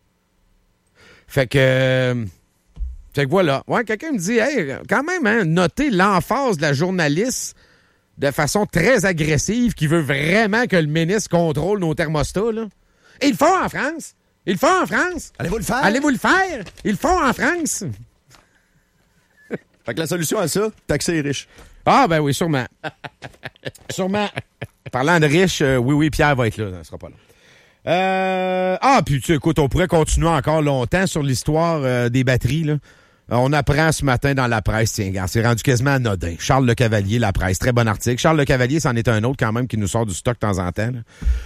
Speaker 1: Fait que... Fait que voilà. Ouais, quelqu'un me dit, hey, quand même, hein, notez l'emphase de la journaliste de façon très agressive qui veut vraiment que le ministre contrôle nos thermostats, là. Et ils le font en France. Ils le font en France.
Speaker 2: Allez-vous le faire?
Speaker 1: Allez-vous le faire. Ils le font en France.
Speaker 2: Fait que la solution à ça, taxer les riches.
Speaker 1: Ah, ben oui, sûrement. Sûrement. Parlant de riches, euh, oui, oui, Pierre va être là. Ça sera pas là. Euh, ah, puis tu écoute, on pourrait continuer encore longtemps sur l'histoire euh, des batteries, là. On apprend ce matin dans la presse, tiens, regarde, c'est rendu quasiment anodin. Charles Le Cavalier, la presse, très bon article. Charles Le Cavalier, c'en est un autre quand même qui nous sort du stock de temps en temps, là.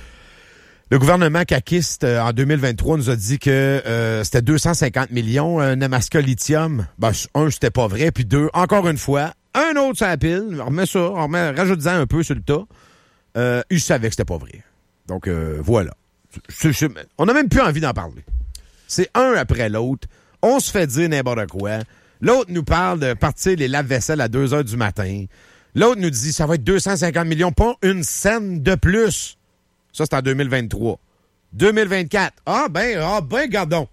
Speaker 1: Le gouvernement caquiste, euh, en deux mille vingt-trois, nous a dit que euh, c'était deux cent cinquante millions, euh, Nemaska Lithium. Ben, un, c'était pas vrai, puis deux, encore une fois, un autre sur la pile, on remet ça, on remet, rajoute-en un peu sur le tas. Euh, ils savaient que c'était pas vrai. Donc, euh, voilà. C'est, c'est, on n'a même plus envie d'en parler. C'est un après l'autre. On se fait dire n'importe quoi. L'autre nous parle de partir les lave-vaisselle à deux heures du matin. L'autre nous dit ça va être deux cent cinquante millions, pas une scène de plus. Ça, c'est en deux mille vingt-trois. deux mille vingt-quatre. Ah ben, ah ben, gardons.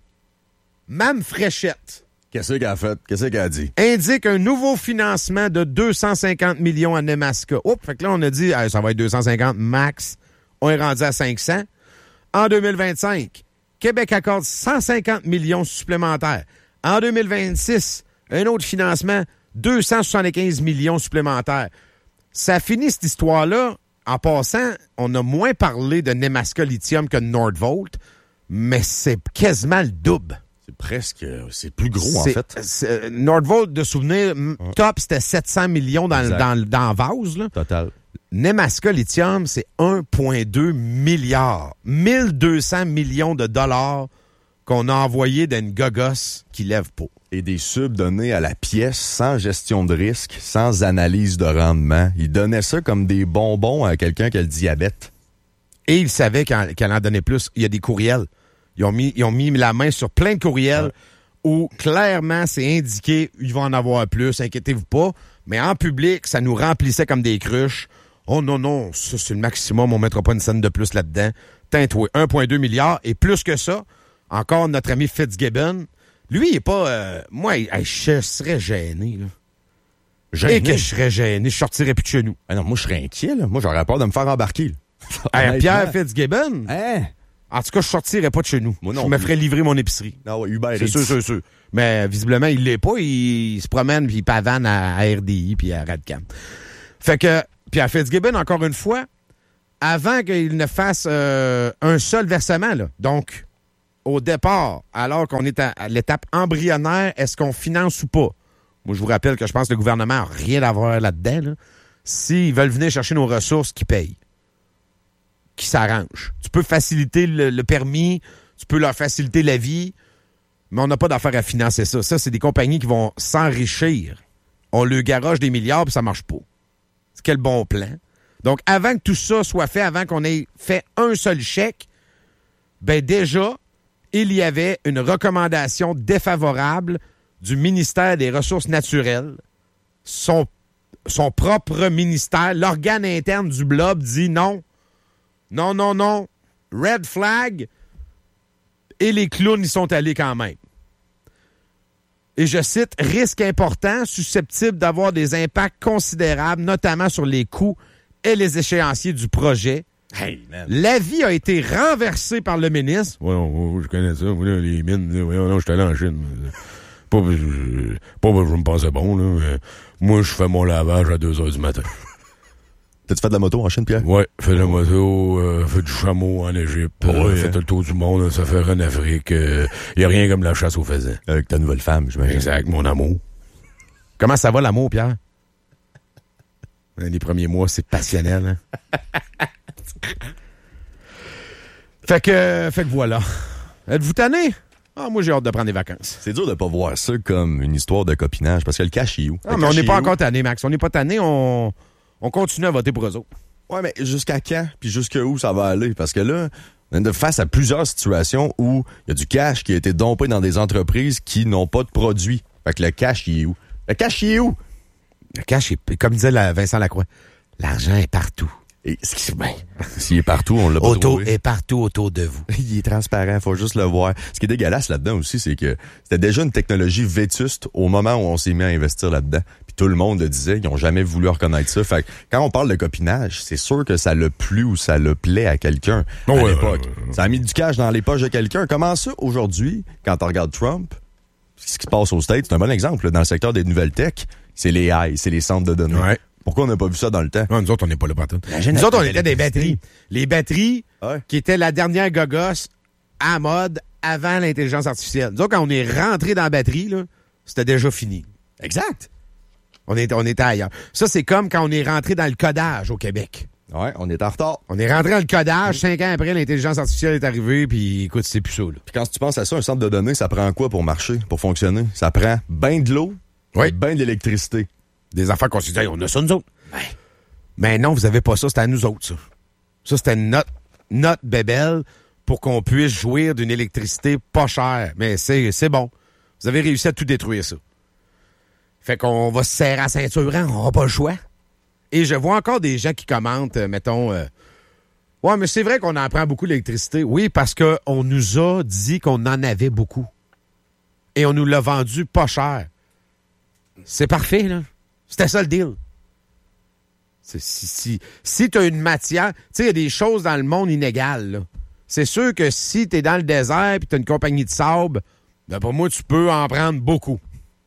Speaker 1: Mme Fréchette.
Speaker 2: Qu'est-ce qu'elle a fait? Qu'est-ce qu'elle a dit?
Speaker 1: Indique un nouveau financement de deux cent cinquante millions à Nemaska. Oups, fait que là, on a dit, ah, ça va être deux cent cinquante max. On est rendu à cinq cents. En deux mille vingt-cinq, Québec accorde cent cinquante millions supplémentaires. En deux mille vingt-six, un autre financement, deux cent soixante-quinze millions supplémentaires. Ça finit cette histoire-là. En passant, on a moins parlé de Nemaska Lithium que de Nordvolt, mais c'est quasiment le double.
Speaker 2: C'est presque... C'est plus gros,
Speaker 1: c'est,
Speaker 2: en fait.
Speaker 1: C'est, Nordvolt, de souvenir, ouais. top, c'était sept cents millions dans, dans, dans vase. Là.
Speaker 2: Total.
Speaker 1: Nemaska Lithium, c'est un virgule deux milliard. mille deux cents millions de dollars qu'on a envoyés d'une gogosse qui lève pas.
Speaker 2: Et des subs donnés à la pièce, sans gestion de risque, sans analyse de rendement. Ils donnaient ça comme des bonbons à quelqu'un qui a le diabète.
Speaker 1: Et ils savaient qu'elle, qu'elle en donnait plus. Il y a des courriels. Ils ont mis, ils ont mis la main sur plein de courriels ouais. où clairement c'est indiqué, ils vont en avoir plus, inquiétez-vous pas. Mais en public, ça nous remplissait comme des cruches. Oh non, non, ça c'est le maximum, on ne mettra pas une scène de plus là-dedans. Tintoué, un virgule deux milliard. Et plus que ça, encore notre ami Fitzgibbon, lui, il est pas... Euh, moi, il, je serais gêné, là. Gêné? Et que je serais gêné, je sortirais plus de chez nous.
Speaker 2: Ah non, moi, je serais inquiet, là. Moi, j'aurais peur de me faire embarquer, là.
Speaker 1: Hey, Pierre Fitzgibbon?
Speaker 2: Hein?
Speaker 1: En tout cas, je sortirais pas de chez nous.
Speaker 2: Moi non
Speaker 1: je me
Speaker 2: plus.
Speaker 1: ferais livrer mon épicerie.
Speaker 2: Ah ouais, Uber
Speaker 1: C'est sûr, c'est sûr. Mais visiblement, il l'est pas. Il, il se promène puis il pavane à, à R D I puis à Radcam. Fait que, Pierre Fitzgibbon, encore une fois, avant qu'il ne fasse euh, un seul versement, là, donc au départ, alors qu'on est à, à l'étape embryonnaire, est-ce qu'on finance ou pas? Moi, je vous rappelle que je pense que le gouvernement n'a rien à voir là-dedans. Là. S'ils veulent venir chercher nos ressources, qu'ils payent. Qu'ils s'arrangent. Tu peux faciliter le, le permis, tu peux leur faciliter la vie, mais on n'a pas d'affaire à financer ça. Ça, c'est des compagnies qui vont s'enrichir. On leur garoche des milliards, puis ça marche pas. C'est quel bon plan. Donc, avant que tout ça soit fait, avant qu'on ait fait un seul chèque, ben déjà, il y avait une recommandation défavorable du ministère des Ressources naturelles. Son, son propre ministère, l'organe interne du blob dit non. Non, non, non. Red flag. Et les clowns y sont allés quand même. Et je cite, risque important, susceptible d'avoir des impacts considérables, notamment sur les coûts et les échéanciers du projet.
Speaker 2: Hey, man.
Speaker 1: L'avis a été renversé par le ministre. Oui, je connais ça. Les mines, là, non, je suis allé en Chine. Pas parce que je me pensais bon, là. Mais moi, je fais mon lavage à deux heures du matin.
Speaker 2: T'as-tu fait de la moto en Chine, Pierre?
Speaker 1: Oui, fait de la moto, euh, fait du chameau en Égypte, oh, euh, fait le tour du monde, ça fait en Afrique. Il euh, y a rien comme la chasse aux faisans.
Speaker 2: Avec ta nouvelle femme, j'imagine.
Speaker 1: Exact, mon amour. Comment ça va, l'amour, Pierre? Les premiers mois, c'est passionnel. Hein? fait que, fait que voilà. Êtes-vous tanné? Ah, moi, j'ai hâte de prendre des vacances.
Speaker 2: C'est dur de pas voir ça comme une histoire de copinage, parce que le cash est où?
Speaker 1: Ah, mais on n'est pas encore tanné, Max. On n'est pas tanné, on... On continue à voter pour eux autres.
Speaker 2: Ouais, mais jusqu'à quand? Puis jusqu'à où ça va aller? Parce que là, on est face à plusieurs situations où il y a du cash qui a été dompé dans des entreprises qui n'ont pas de produits. Fait que le cash, il est où? Le cash, il est où?
Speaker 1: Le cash, est, comme disait la Vincent Lacroix, l'argent est partout.
Speaker 2: Et ce qui, ben, s'il est partout, on l'a pas
Speaker 1: Auto
Speaker 2: trouvé.
Speaker 1: est partout autour de vous.
Speaker 2: Il est transparent, faut juste le voir. Ce qui est dégueulasse là-dedans aussi, c'est que c'était déjà une technologie vétuste au moment où on s'est mis à investir là-dedans. Puis tout le monde le disait, ils n'ont jamais voulu reconnaître ça. Fait que quand on parle de copinage, c'est sûr que ça le plu ou ça le plaît à quelqu'un
Speaker 1: oh,
Speaker 2: à
Speaker 1: ouais,
Speaker 2: l'époque.
Speaker 1: Ouais, ouais, ouais.
Speaker 2: Ça a mis du cash dans les poches de quelqu'un. Comment ça, aujourd'hui, quand on regarde Trump, ce qui se passe aux States, c'est un bon exemple. Là, dans le secteur des nouvelles tech, c'est les A I, c'est les centres de données.
Speaker 1: Ouais.
Speaker 2: Pourquoi on n'a pas vu ça dans le temps?
Speaker 1: Non, nous autres, on n'est pas là partout. Nous autres, on était des batteries. Les batteries
Speaker 2: ouais.
Speaker 1: qui étaient la dernière gogosse à mode avant l'intelligence artificielle. Nous autres, quand on est rentré dans la batterie, là, c'était déjà fini.
Speaker 2: Exact.
Speaker 1: On, est, on était ailleurs. Ça, c'est comme quand on est rentré dans le codage au Québec.
Speaker 2: Ouais, on est en retard.
Speaker 1: On est rentré dans le codage, cinq ans après, l'intelligence artificielle est arrivée, puis écoute, c'est plus ça. Là.
Speaker 2: Puis quand tu penses à ça, un centre de données, ça prend quoi pour marcher, pour fonctionner? Ça prend ben de l'eau,
Speaker 1: oui.
Speaker 2: ben de l'électricité.
Speaker 1: Des affaires qu'on s'est dit, on a ça nous autres. Ouais. Mais non, vous avez pas ça, c'était à nous autres, ça. Ça, c'était notre, notre bébelle pour qu'on puisse jouir d'une électricité pas chère. Mais c'est, c'est bon. Vous avez réussi à tout détruire, ça. Fait qu'on va se serrer à la ceinture, hein, on n'aura pas le choix. Et je vois encore des gens qui commentent, euh, mettons, euh, ouais, mais c'est vrai qu'on en prend beaucoup d'électricité. Oui, parce qu'on nous a dit qu'on en avait beaucoup. Et on nous l'a vendu pas cher. C'est parfait, là. C'était ça le deal. C'est, si si, si tu as une matière... Tu sais, il y a des choses dans le monde inégales, là. C'est sûr que si tu es dans le désert et tu as une compagnie de sable, ben pour moi, tu peux en prendre beaucoup.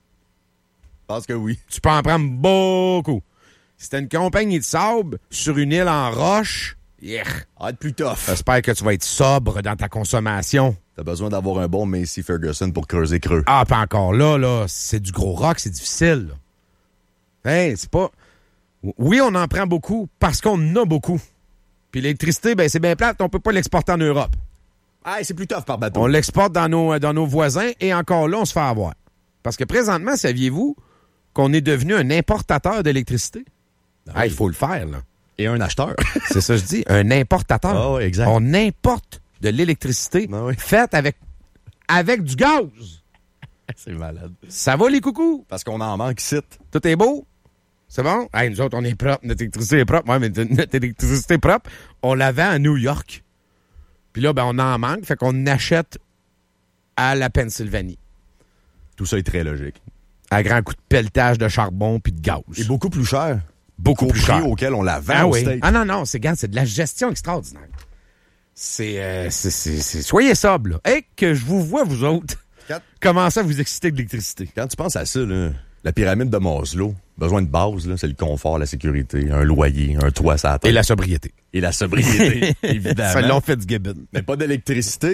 Speaker 2: Je pense que oui.
Speaker 1: Tu peux en prendre beaucoup. Si t'as une compagnie de sable sur une île en roche, yeah.
Speaker 2: Ah, être plus tough.
Speaker 1: J'espère que tu vas être sobre dans ta consommation.
Speaker 2: T'as besoin d'avoir un bon Massey Ferguson pour creuser creux.
Speaker 1: Ah, pas encore là, là. C'est du gros rock, c'est difficile. Là. Hey, c'est pas... Oui, on en prend beaucoup parce qu'on en a beaucoup. Puis l'électricité, ben c'est bien plate, on peut pas l'exporter en Europe.
Speaker 2: Ah, c'est plus tough par bateau.
Speaker 1: On l'exporte dans nos, dans nos voisins et encore là, on se fait avoir. Parce que présentement, saviez-vous qu'on est devenu un importateur d'électricité? Ah, ah, il faut le faire, là.
Speaker 2: Et un acheteur.
Speaker 1: C'est ça que je dis, un importateur.
Speaker 2: Ah oui, exact.
Speaker 1: On importe de l'électricité
Speaker 2: ah oui.
Speaker 1: faite avec, avec du gaz.
Speaker 2: C'est malade.
Speaker 1: Ça va, les coucous?
Speaker 2: Parce qu'on en manque ici.
Speaker 1: Tout est beau? C'est bon? Hey, nous autres, on est propre. Notre électricité est propre. Ouais, mais notre électricité propre, on la vend à New York. Puis là, ben, on en manque. Fait qu'on achète à la Pennsylvanie.
Speaker 2: Tout ça est très logique.
Speaker 1: À grand coup de pelletage de charbon puis de gaz.
Speaker 2: Et beaucoup plus cher.
Speaker 1: Beaucoup plus cher.
Speaker 2: Auquel on la vend
Speaker 1: ah
Speaker 2: au
Speaker 1: oui.
Speaker 2: States.
Speaker 1: Ah non, non, c'est, regarde, c'est de la gestion extraordinaire. C'est, euh, c'est, c'est, c'est... Soyez sobre, là. Et que je vous vois, vous autres, Quand... commencer à vous exciter de l'électricité.
Speaker 2: Quand tu penses à ça, là, la pyramide de Maslow, besoin de base, là, c'est le confort, la sécurité, un loyer, un toit sur la tête.
Speaker 1: Et la sobriété.
Speaker 2: Et la sobriété, évidemment.
Speaker 1: Ça l'ont fait du Gibbon.
Speaker 2: Mais pas d'électricité.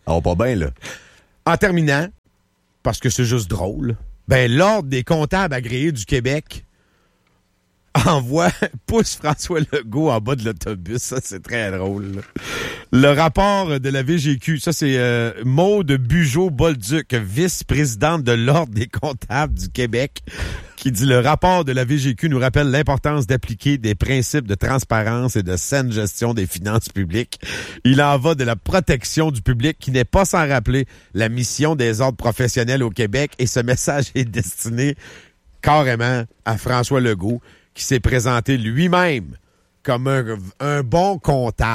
Speaker 2: va pas bien, là.
Speaker 1: En terminant, parce que c'est juste drôle, ben l'Ordre des comptables agréés du Québec envoie, pousse François Legault en bas de l'autobus. Ça, c'est très drôle. Là. Le rapport de la V G Q, ça, c'est euh, Maude Bugeaud-Bolduc, vice-présidente de l'Ordre des comptables du Québec, qui dit « Le rapport de la V G Q nous rappelle l'importance d'appliquer des principes de transparence et de saine gestion des finances publiques. Il en va de la protection du public qui n'est pas sans rappeler la mission des ordres professionnels au Québec. Et ce message est destiné carrément à François Legault, qui s'est présenté lui-même comme un, un bon comptable. »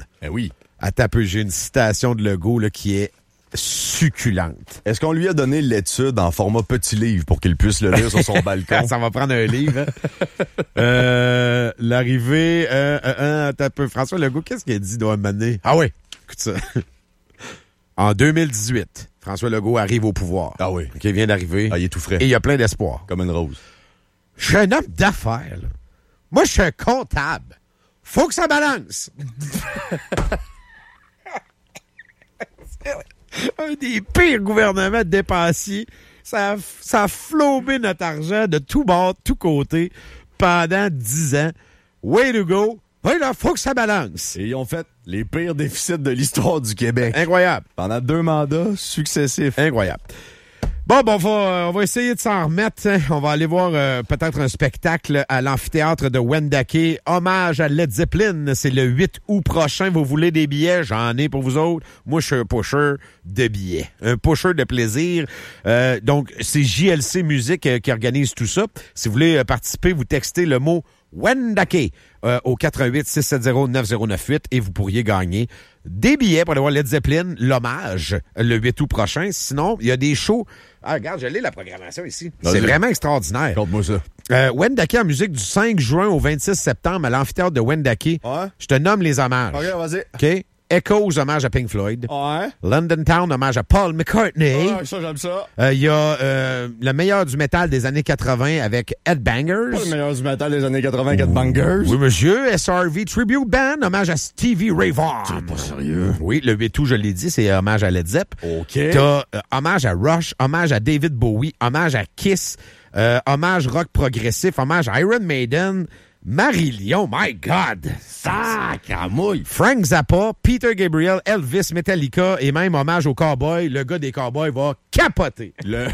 Speaker 2: Eh oui.
Speaker 1: Attends un peu, j'ai une citation de Legault là, qui est succulente.
Speaker 2: Est-ce qu'on lui a donné l'étude en format petit livre pour qu'il puisse le lire sur son balcon?
Speaker 1: Ça va prendre un livre. Hein? euh, l'arrivée... Euh, euh, attends un peu. François Legault, qu'est-ce qu'il a dit doit m'amener? Ah oui, écoute ça. En deux mille dix-huit, François Legault arrive au pouvoir.
Speaker 2: Ah oui.
Speaker 1: OK, il vient d'arriver.
Speaker 2: Ah, il est tout frais.
Speaker 1: Et il y a plein d'espoir.
Speaker 2: Comme une rose.
Speaker 1: Je suis un homme d'affaires. Là. Moi, je suis un comptable. Faut que ça balance. Un des pires gouvernements dépensiers. Ça a, ça a flobé notre argent de tout bord, de tous côtés pendant dix ans. Way to go. Oui, là, faut que ça balance.
Speaker 2: Et ils ont fait les pires déficits de l'histoire du Québec.
Speaker 1: Incroyable.
Speaker 2: Pendant deux mandats successifs.
Speaker 1: Incroyable. Bon, bon, on va, on va essayer de s'en remettre. Hein. On va aller voir euh, peut-être un spectacle à l'amphithéâtre de Wendake. Hommage à Led Zeppelin. C'est le huit août prochain. Vous voulez des billets? J'en ai pour vous autres. Moi, je suis un pusher de billets. Un pusher de plaisir. Euh, donc, c'est J L C Musique euh, qui organise tout ça. Si vous voulez euh, participer, vous textez le mot Wendake euh, au quatre un huit six sept zéro neuf zéro neuf huit et vous pourriez gagner des billets pour aller voir Led Zeppelin, l'hommage, le huit août prochain. Sinon, il y a des shows. Ah, regarde, je l'ai la programmation ici.
Speaker 2: Vas-y.
Speaker 1: C'est vraiment extraordinaire.
Speaker 2: Compte-moi ça.
Speaker 1: Euh, Wendake en musique du cinq juin au vingt-six septembre à l'amphithéâtre de Wendake.
Speaker 2: Ouais.
Speaker 1: Je te nomme les hommages.
Speaker 2: OK, vas-y.
Speaker 1: OK? Echoes, hommage à Pink Floyd.
Speaker 2: Ouais.
Speaker 1: London Town, hommage à Paul McCartney.
Speaker 2: Ouais, ça, j'aime ça.
Speaker 1: Il euh, y a euh, le meilleur du métal des années quatre-vingts avec Headbangers.
Speaker 2: Pas le meilleur du métal des années quatre-vingts, Headbangers.
Speaker 1: Oui, monsieur. S R V Tribute Band, hommage à Stevie Ray Vaughan.
Speaker 2: C'est pas sérieux.
Speaker 1: Oui, le huit août, je l'ai dit, c'est hommage à Led Zepp.
Speaker 2: OK.
Speaker 1: T'as euh, hommage à Rush, hommage à David Bowie, hommage à Kiss, euh, hommage rock progressif, hommage à Iron Maiden, Marie-Lyon, my God!
Speaker 2: Sacramouille!
Speaker 1: Frank Zappa, Peter Gabriel, Elvis, Metallica et même hommage aux Cowboys. Le gars des Cowboys va capoter.
Speaker 2: Le...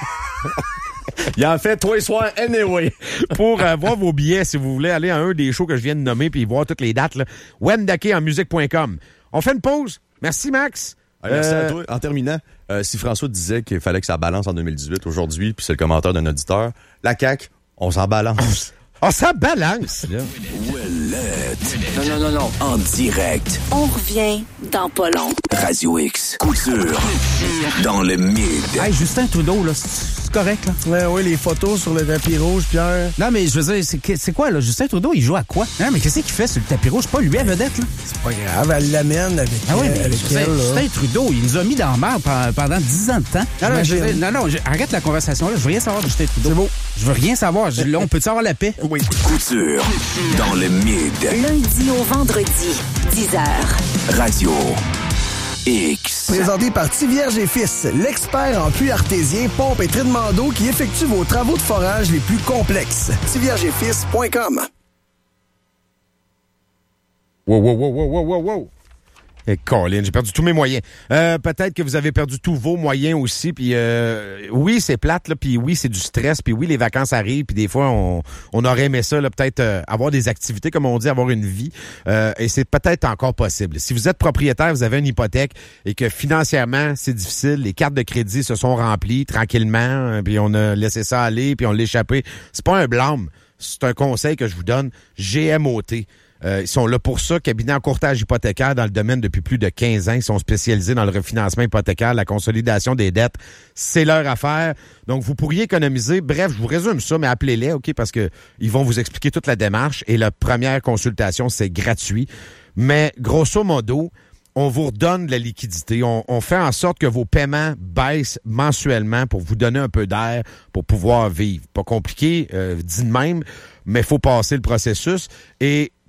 Speaker 2: Il en fait tous les soirs anyway.
Speaker 1: Pour avoir vos billets, si vous voulez aller à un des shows que je viens de nommer puis voir toutes les dates, là, wendake en musique point com. On fait une pause. Merci, Max.
Speaker 2: Ah, merci
Speaker 1: euh...
Speaker 2: à toi. En terminant, euh, si François disait qu'il fallait que ça balance en deux mille dix-huit aujourd'hui, puis c'est le commentaire d'un auditeur, la C A Q, on s'en balance.
Speaker 1: Ah, ça balance, là.
Speaker 5: Non, non, non, non. En direct.
Speaker 6: On revient dans pas long.
Speaker 5: Radio X. Couture. Dans le mid.
Speaker 7: Hey, Justin Trudeau, là, c'est correct, là?
Speaker 8: Ouais, oui, les photos sur le tapis rouge, Pierre.
Speaker 7: Non, mais je veux dire, c'est, c'est quoi, là? Justin Trudeau, il joue à quoi? Non, mais qu'est-ce qu'il fait sur le tapis rouge? C'est pas lui à vedette, là?
Speaker 8: C'est pas grave, elle l'amène avec,
Speaker 7: ah oui, mais
Speaker 8: avec
Speaker 7: Justin,
Speaker 8: elle, là.
Speaker 7: Justin Trudeau, il nous a mis dans la merde pendant dix ans de temps. Non, non, je, non, non je, arrête la conversation, là. Je veux rien savoir de Justin Trudeau.
Speaker 8: C'est beau.
Speaker 7: Je veux rien savoir. Je, là, on peut-tu avoir la paix?
Speaker 8: Oui.
Speaker 5: Couture. Dans le mid.
Speaker 6: Lundi au vendredi, dix heures.
Speaker 5: Radio X.
Speaker 8: Présenté par Tivierge et Fils, l'expert en puits artésien, pompe et traitement d'eau qui effectue vos travaux de forage les plus complexes. tivierge et fils point com.
Speaker 1: Wow, wow, wow, wow, wow, wow, wow. Et Colin, j'ai perdu tous mes moyens. Euh, peut-être que vous avez perdu tous vos moyens aussi. Puis euh, oui, c'est plate, là. Puis oui, c'est du stress. Puis oui, les vacances arrivent. Puis des fois, on, on aurait aimé ça, là, peut-être euh, avoir des activités, comme on dit, avoir une vie. Euh, et c'est peut-être encore possible. Si vous êtes propriétaire, vous avez une hypothèque et que financièrement, c'est difficile, les cartes de crédit se sont remplies tranquillement, puis on a laissé ça aller, puis on l'a échappé. C'est pas un blâme. C'est un conseil que je vous donne. G M O T. Euh, ils sont là pour ça, cabinet en courtage hypothécaire dans le domaine depuis plus de quinze ans. Ils sont spécialisés dans le refinancement hypothécaire, la consolidation des dettes. C'est leur affaire. Donc, vous pourriez économiser. Bref, je vous résume ça, mais appelez-les, OK, parce que ils vont vous expliquer toute la démarche. Et la première consultation, c'est gratuit. Mais, grosso modo, on vous redonne de la liquidité. On, on fait en sorte que vos paiements baissent mensuellement pour vous donner un peu d'air pour pouvoir vivre. Pas compliqué, euh, dit de même, mais il faut passer le processus. Et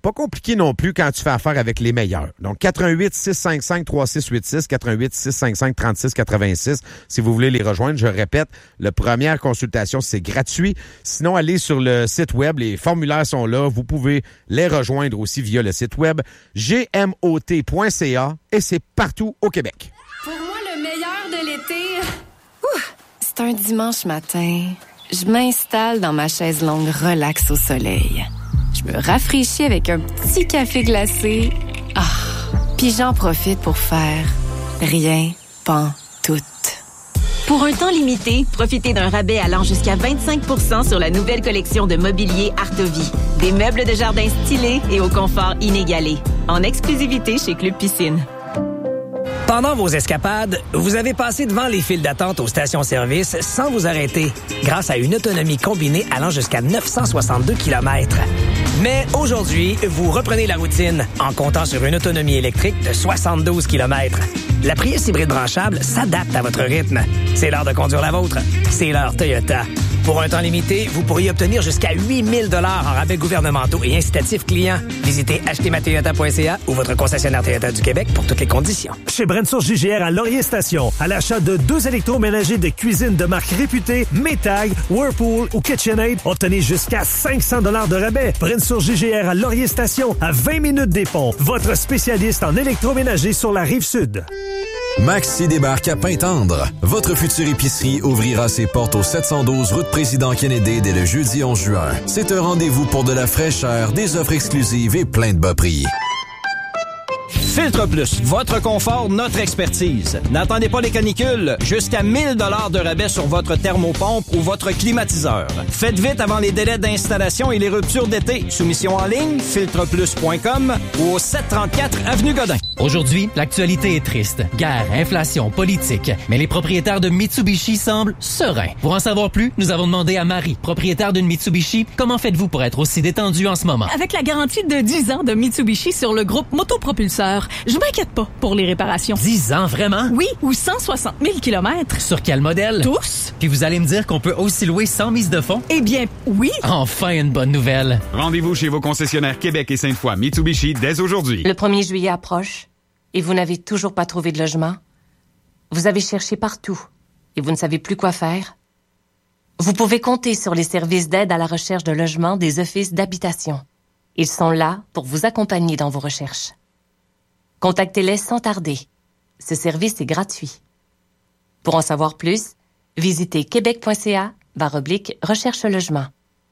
Speaker 1: pas compliqué non plus quand tu fais affaire avec les meilleurs. Donc, quatre un huit, six cinq cinq, trois six huit six, quatre un huit, six cinq cinq, trois six huit six, si vous voulez les rejoindre. Je répète, la première consultation, c'est gratuit. Sinon, allez sur le site web, les formulaires sont là. Vous pouvez les rejoindre aussi via le site web g m o t point c a et c'est partout au Québec.
Speaker 9: Pour moi, le meilleur de l'été...
Speaker 10: Ouh, c'est un dimanche matin. Je m'installe dans ma chaise longue relax au soleil. Je me rafraîchis avec un petit café glacé. Ah, puis j'en profite pour faire rien, pantoute.
Speaker 6: Pour un temps limité, profitez d'un rabais allant jusqu'à vingt-cinq pour cent sur la nouvelle collection de mobilier Artovie. Des meubles de jardin stylés et au confort inégalé. En exclusivité chez Club Piscine.
Speaker 11: Pendant vos escapades, vous avez passé devant les files d'attente aux stations-service sans vous arrêter, grâce à une autonomie combinée allant jusqu'à neuf cent soixante-deux kilomètres. Mais aujourd'hui, vous reprenez la routine en comptant sur une autonomie électrique de soixante-douze kilomètres. La Prius hybride branchable s'adapte à votre rythme. C'est l'heure de conduire la vôtre. C'est l'heure Toyota. Pour un temps limité, vous pourriez obtenir jusqu'à huit mille dollars en rabais gouvernementaux et incitatifs clients. Visitez acheter ma toyota point c a ou votre concessionnaire Toyota du Québec pour toutes les conditions.
Speaker 12: Chez Brensource J G R à Laurier Station, à l'achat de deux électroménagers de cuisine de marque réputée, Maytag, Whirlpool ou KitchenAid, obtenez jusqu'à cinq cents dollars de rabais. Brensource J G R à Laurier Station, à vingt minutes des ponts. Votre spécialiste en électroménager sur la Rive-Sud.
Speaker 13: Maxi débarque à Pintendre. Votre future épicerie ouvrira ses portes au sept cent douze route Président Kennedy dès le jeudi onze juin. C'est un rendez-vous pour de la fraîcheur, des offres exclusives et plein de bas prix.
Speaker 14: Filtre Plus, votre confort, notre expertise. N'attendez pas les canicules. Jusqu'à mille dollars de rabais sur votre thermopompe ou votre climatiseur. Faites vite avant les délais d'installation et les ruptures d'été. Soumission en ligne, filtre plus point com ou au sept cent trente-quatre avenue Godin.
Speaker 15: Aujourd'hui, l'actualité est triste. Guerre, inflation, politique. Mais les propriétaires de Mitsubishi semblent sereins. Pour en savoir plus, nous avons demandé à Marie, propriétaire d'une Mitsubishi, comment faites-vous pour être aussi détendu en ce moment?
Speaker 16: Avec la garantie de dix ans de Mitsubishi sur le groupe Motopropulseur, je m'inquiète pas pour les réparations.
Speaker 15: dix ans, vraiment?
Speaker 16: Oui, ou cent soixante mille kilomètres.
Speaker 15: Sur quel modèle?
Speaker 16: Tous.
Speaker 15: Puis vous allez me dire qu'on peut aussi louer sans mise de fonds?
Speaker 16: Eh bien, oui.
Speaker 15: Enfin, une bonne nouvelle.
Speaker 17: Rendez-vous chez vos concessionnaires Québec et Sainte-Foy Mitsubishi dès aujourd'hui.
Speaker 18: Le premier juillet approche et vous n'avez toujours pas trouvé de logement? Vous avez cherché partout et vous ne savez plus quoi faire? Vous pouvez compter sur les services d'aide à la recherche de logement des offices d'habitation. Ils sont là pour vous accompagner dans vos recherches. Contactez-les sans tarder. Ce service est gratuit. Pour en savoir plus, visitez québec point c a barre oblique recherche logement.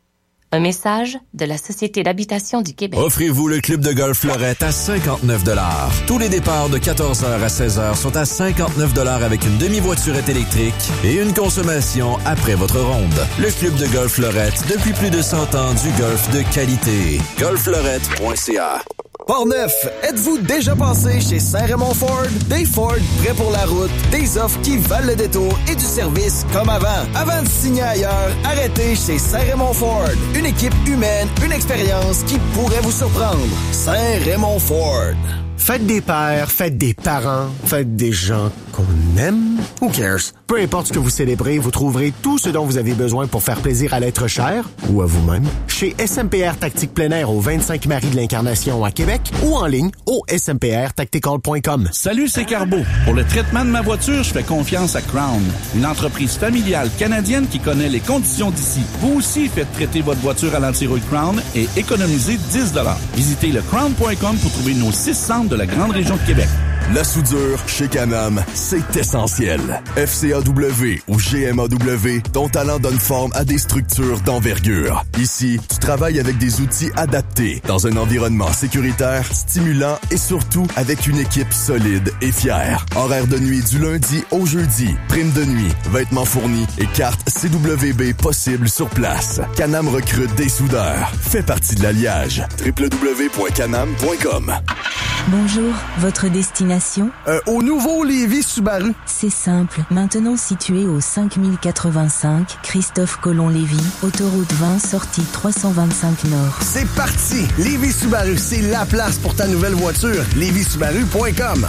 Speaker 18: Un message de la Société d'habitation du Québec.
Speaker 13: Offrez-vous le club de golf Fleurette à cinquante-neuf dollars. Tous les départs de quatorze heures à seize heures sont à cinquante-neuf dollars avec une demi-voiturette électrique et une consommation après votre ronde. Le club de golf Fleurette, depuis plus de cent ans, du golf de qualité. golf fleurette point c a.
Speaker 8: Portneuf, êtes-vous déjà passé chez Saint-Raymond Ford? Des Ford prêts pour la route, des offres qui valent le détour et du service comme avant. Avant de signer ailleurs, arrêtez chez Saint-Raymond Ford. Une équipe humaine, une expérience qui pourrait vous surprendre. Saint-Raymond Ford.
Speaker 19: Faites des pères, faites des parents, faites des gens qu'on aime. Who cares? Peu importe ce que vous célébrez, vous trouverez tout ce dont vous avez besoin pour faire plaisir à l'être cher ou à vous-même chez S M P R Tactique plein air au vingt-cinq Marie de l'Incarnation à Québec ou en ligne au s m p r tactical point com.
Speaker 20: Salut, c'est Carbo. Pour le traitement de ma voiture, je fais confiance à Crown, une entreprise familiale canadienne qui connaît les conditions d'ici. Vous aussi faites traiter votre voiture à l'antirouille Crown et économisez dix dollars. Visitez le crown point com pour trouver nos six centres de la grande région de Québec.
Speaker 2: La soudure, chez Canam, c'est essentiel. F C A W ou G M A W, ton talent donne forme à des structures d'envergure. Ici, tu travailles avec des outils adaptés, dans un environnement sécuritaire, stimulant et surtout avec une équipe solide et fière. Horaire de nuit du lundi au jeudi, prime de nuit, vêtements fournis et carte C W B possible sur place. Canam recrute des soudeurs. Fais partie de l'alliage. w w w point canam point com.
Speaker 21: Bonjour, votre destination?
Speaker 8: Euh, au nouveau Lévis Subaru.
Speaker 21: C'est simple. Maintenant situé au cinq mille quatre-vingt-cinq, Christophe Colomb-Lévis, autoroute vingt, sortie trois cent vingt-cinq Nord.
Speaker 8: C'est parti! Lévis Subaru, c'est la place pour ta nouvelle voiture. lévis subaru point com.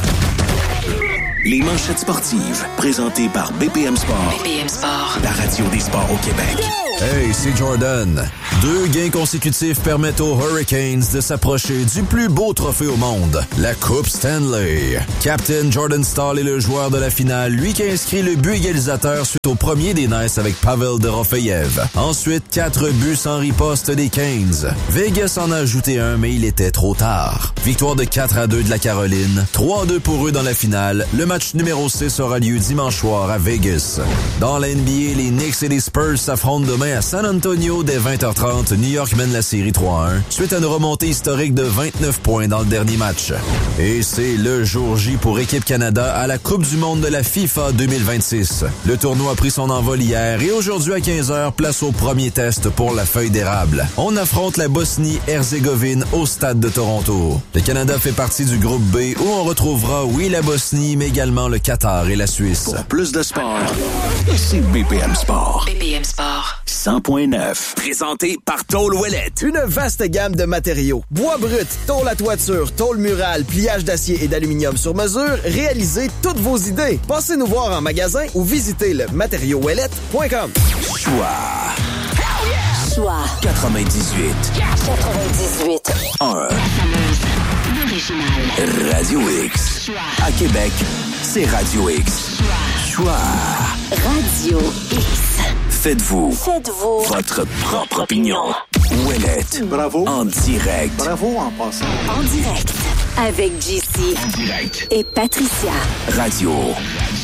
Speaker 5: Les manchettes sportives, présentées par B P M Sport.
Speaker 6: B P M Sport.
Speaker 5: La radio des sports au Québec.
Speaker 13: Hey, c'est Jordan. Deux gains consécutifs permettent aux Hurricanes de s'approcher du plus beau trophée au monde, la Coupe Stanley. Captain Jordan Staal est le joueur de la finale, lui qui a inscrit le but égalisateur suite au premier des Knights avec Pavel Dorofeyev. Ensuite, quatre buts sans riposte des Canes. Vegas en a ajouté un, mais il était trop tard. Victoire de quatre à deux de la Caroline, trois à deux pour eux dans la finale. Le match numéro six aura lieu dimanche soir à Vegas. Dans la N B A, les Knicks et les Spurs s'affrontent demain à San Antonio dès vingt heures trente. New York mène la série trois à un, suite à une remontée historique de vingt-neuf points dans le dernier match. Et c'est le jour J pour Équipe Canada à la Coupe du monde de la FIFA deux mille vingt-six. Le tournoi a pris son envol hier et aujourd'hui à quinze heures, place au premier test pour la feuille d'érable. On affronte la Bosnie-Herzégovine au stade de Toronto. Le Canada fait partie du groupe B où on retrouvera, oui, la Bosnie, mais également le Qatar et la Suisse.
Speaker 5: Pour plus de sport, ici B P M Sport.
Speaker 4: B P M Sport.
Speaker 5: cent point neuf. Présenté par Tôle Ouellette.
Speaker 8: Une vaste gamme de matériaux. Bois brut, tôle à toiture, tôle murale, pliage d'acier et d'aluminium sur mesure. Réalisez toutes vos idées. Passez nous voir en magasin ou visitez le matériau ouellette point com.
Speaker 5: Choix.
Speaker 4: Choix.
Speaker 5: quatre-vingt-dix-huit.
Speaker 4: quatre-vingt-dix-huit.
Speaker 5: un. Radio X. Choix. À Québec, c'est Radio X. Choix. Choix.
Speaker 4: Radio X.
Speaker 5: Faites-vous.
Speaker 4: Faites-vous.
Speaker 5: Votre propre opinion. Ouellette.
Speaker 3: Bravo.
Speaker 5: En direct.
Speaker 3: Bravo en passant.
Speaker 4: En direct. Avec J C.
Speaker 5: En direct.
Speaker 4: Et Patricia.
Speaker 5: Radio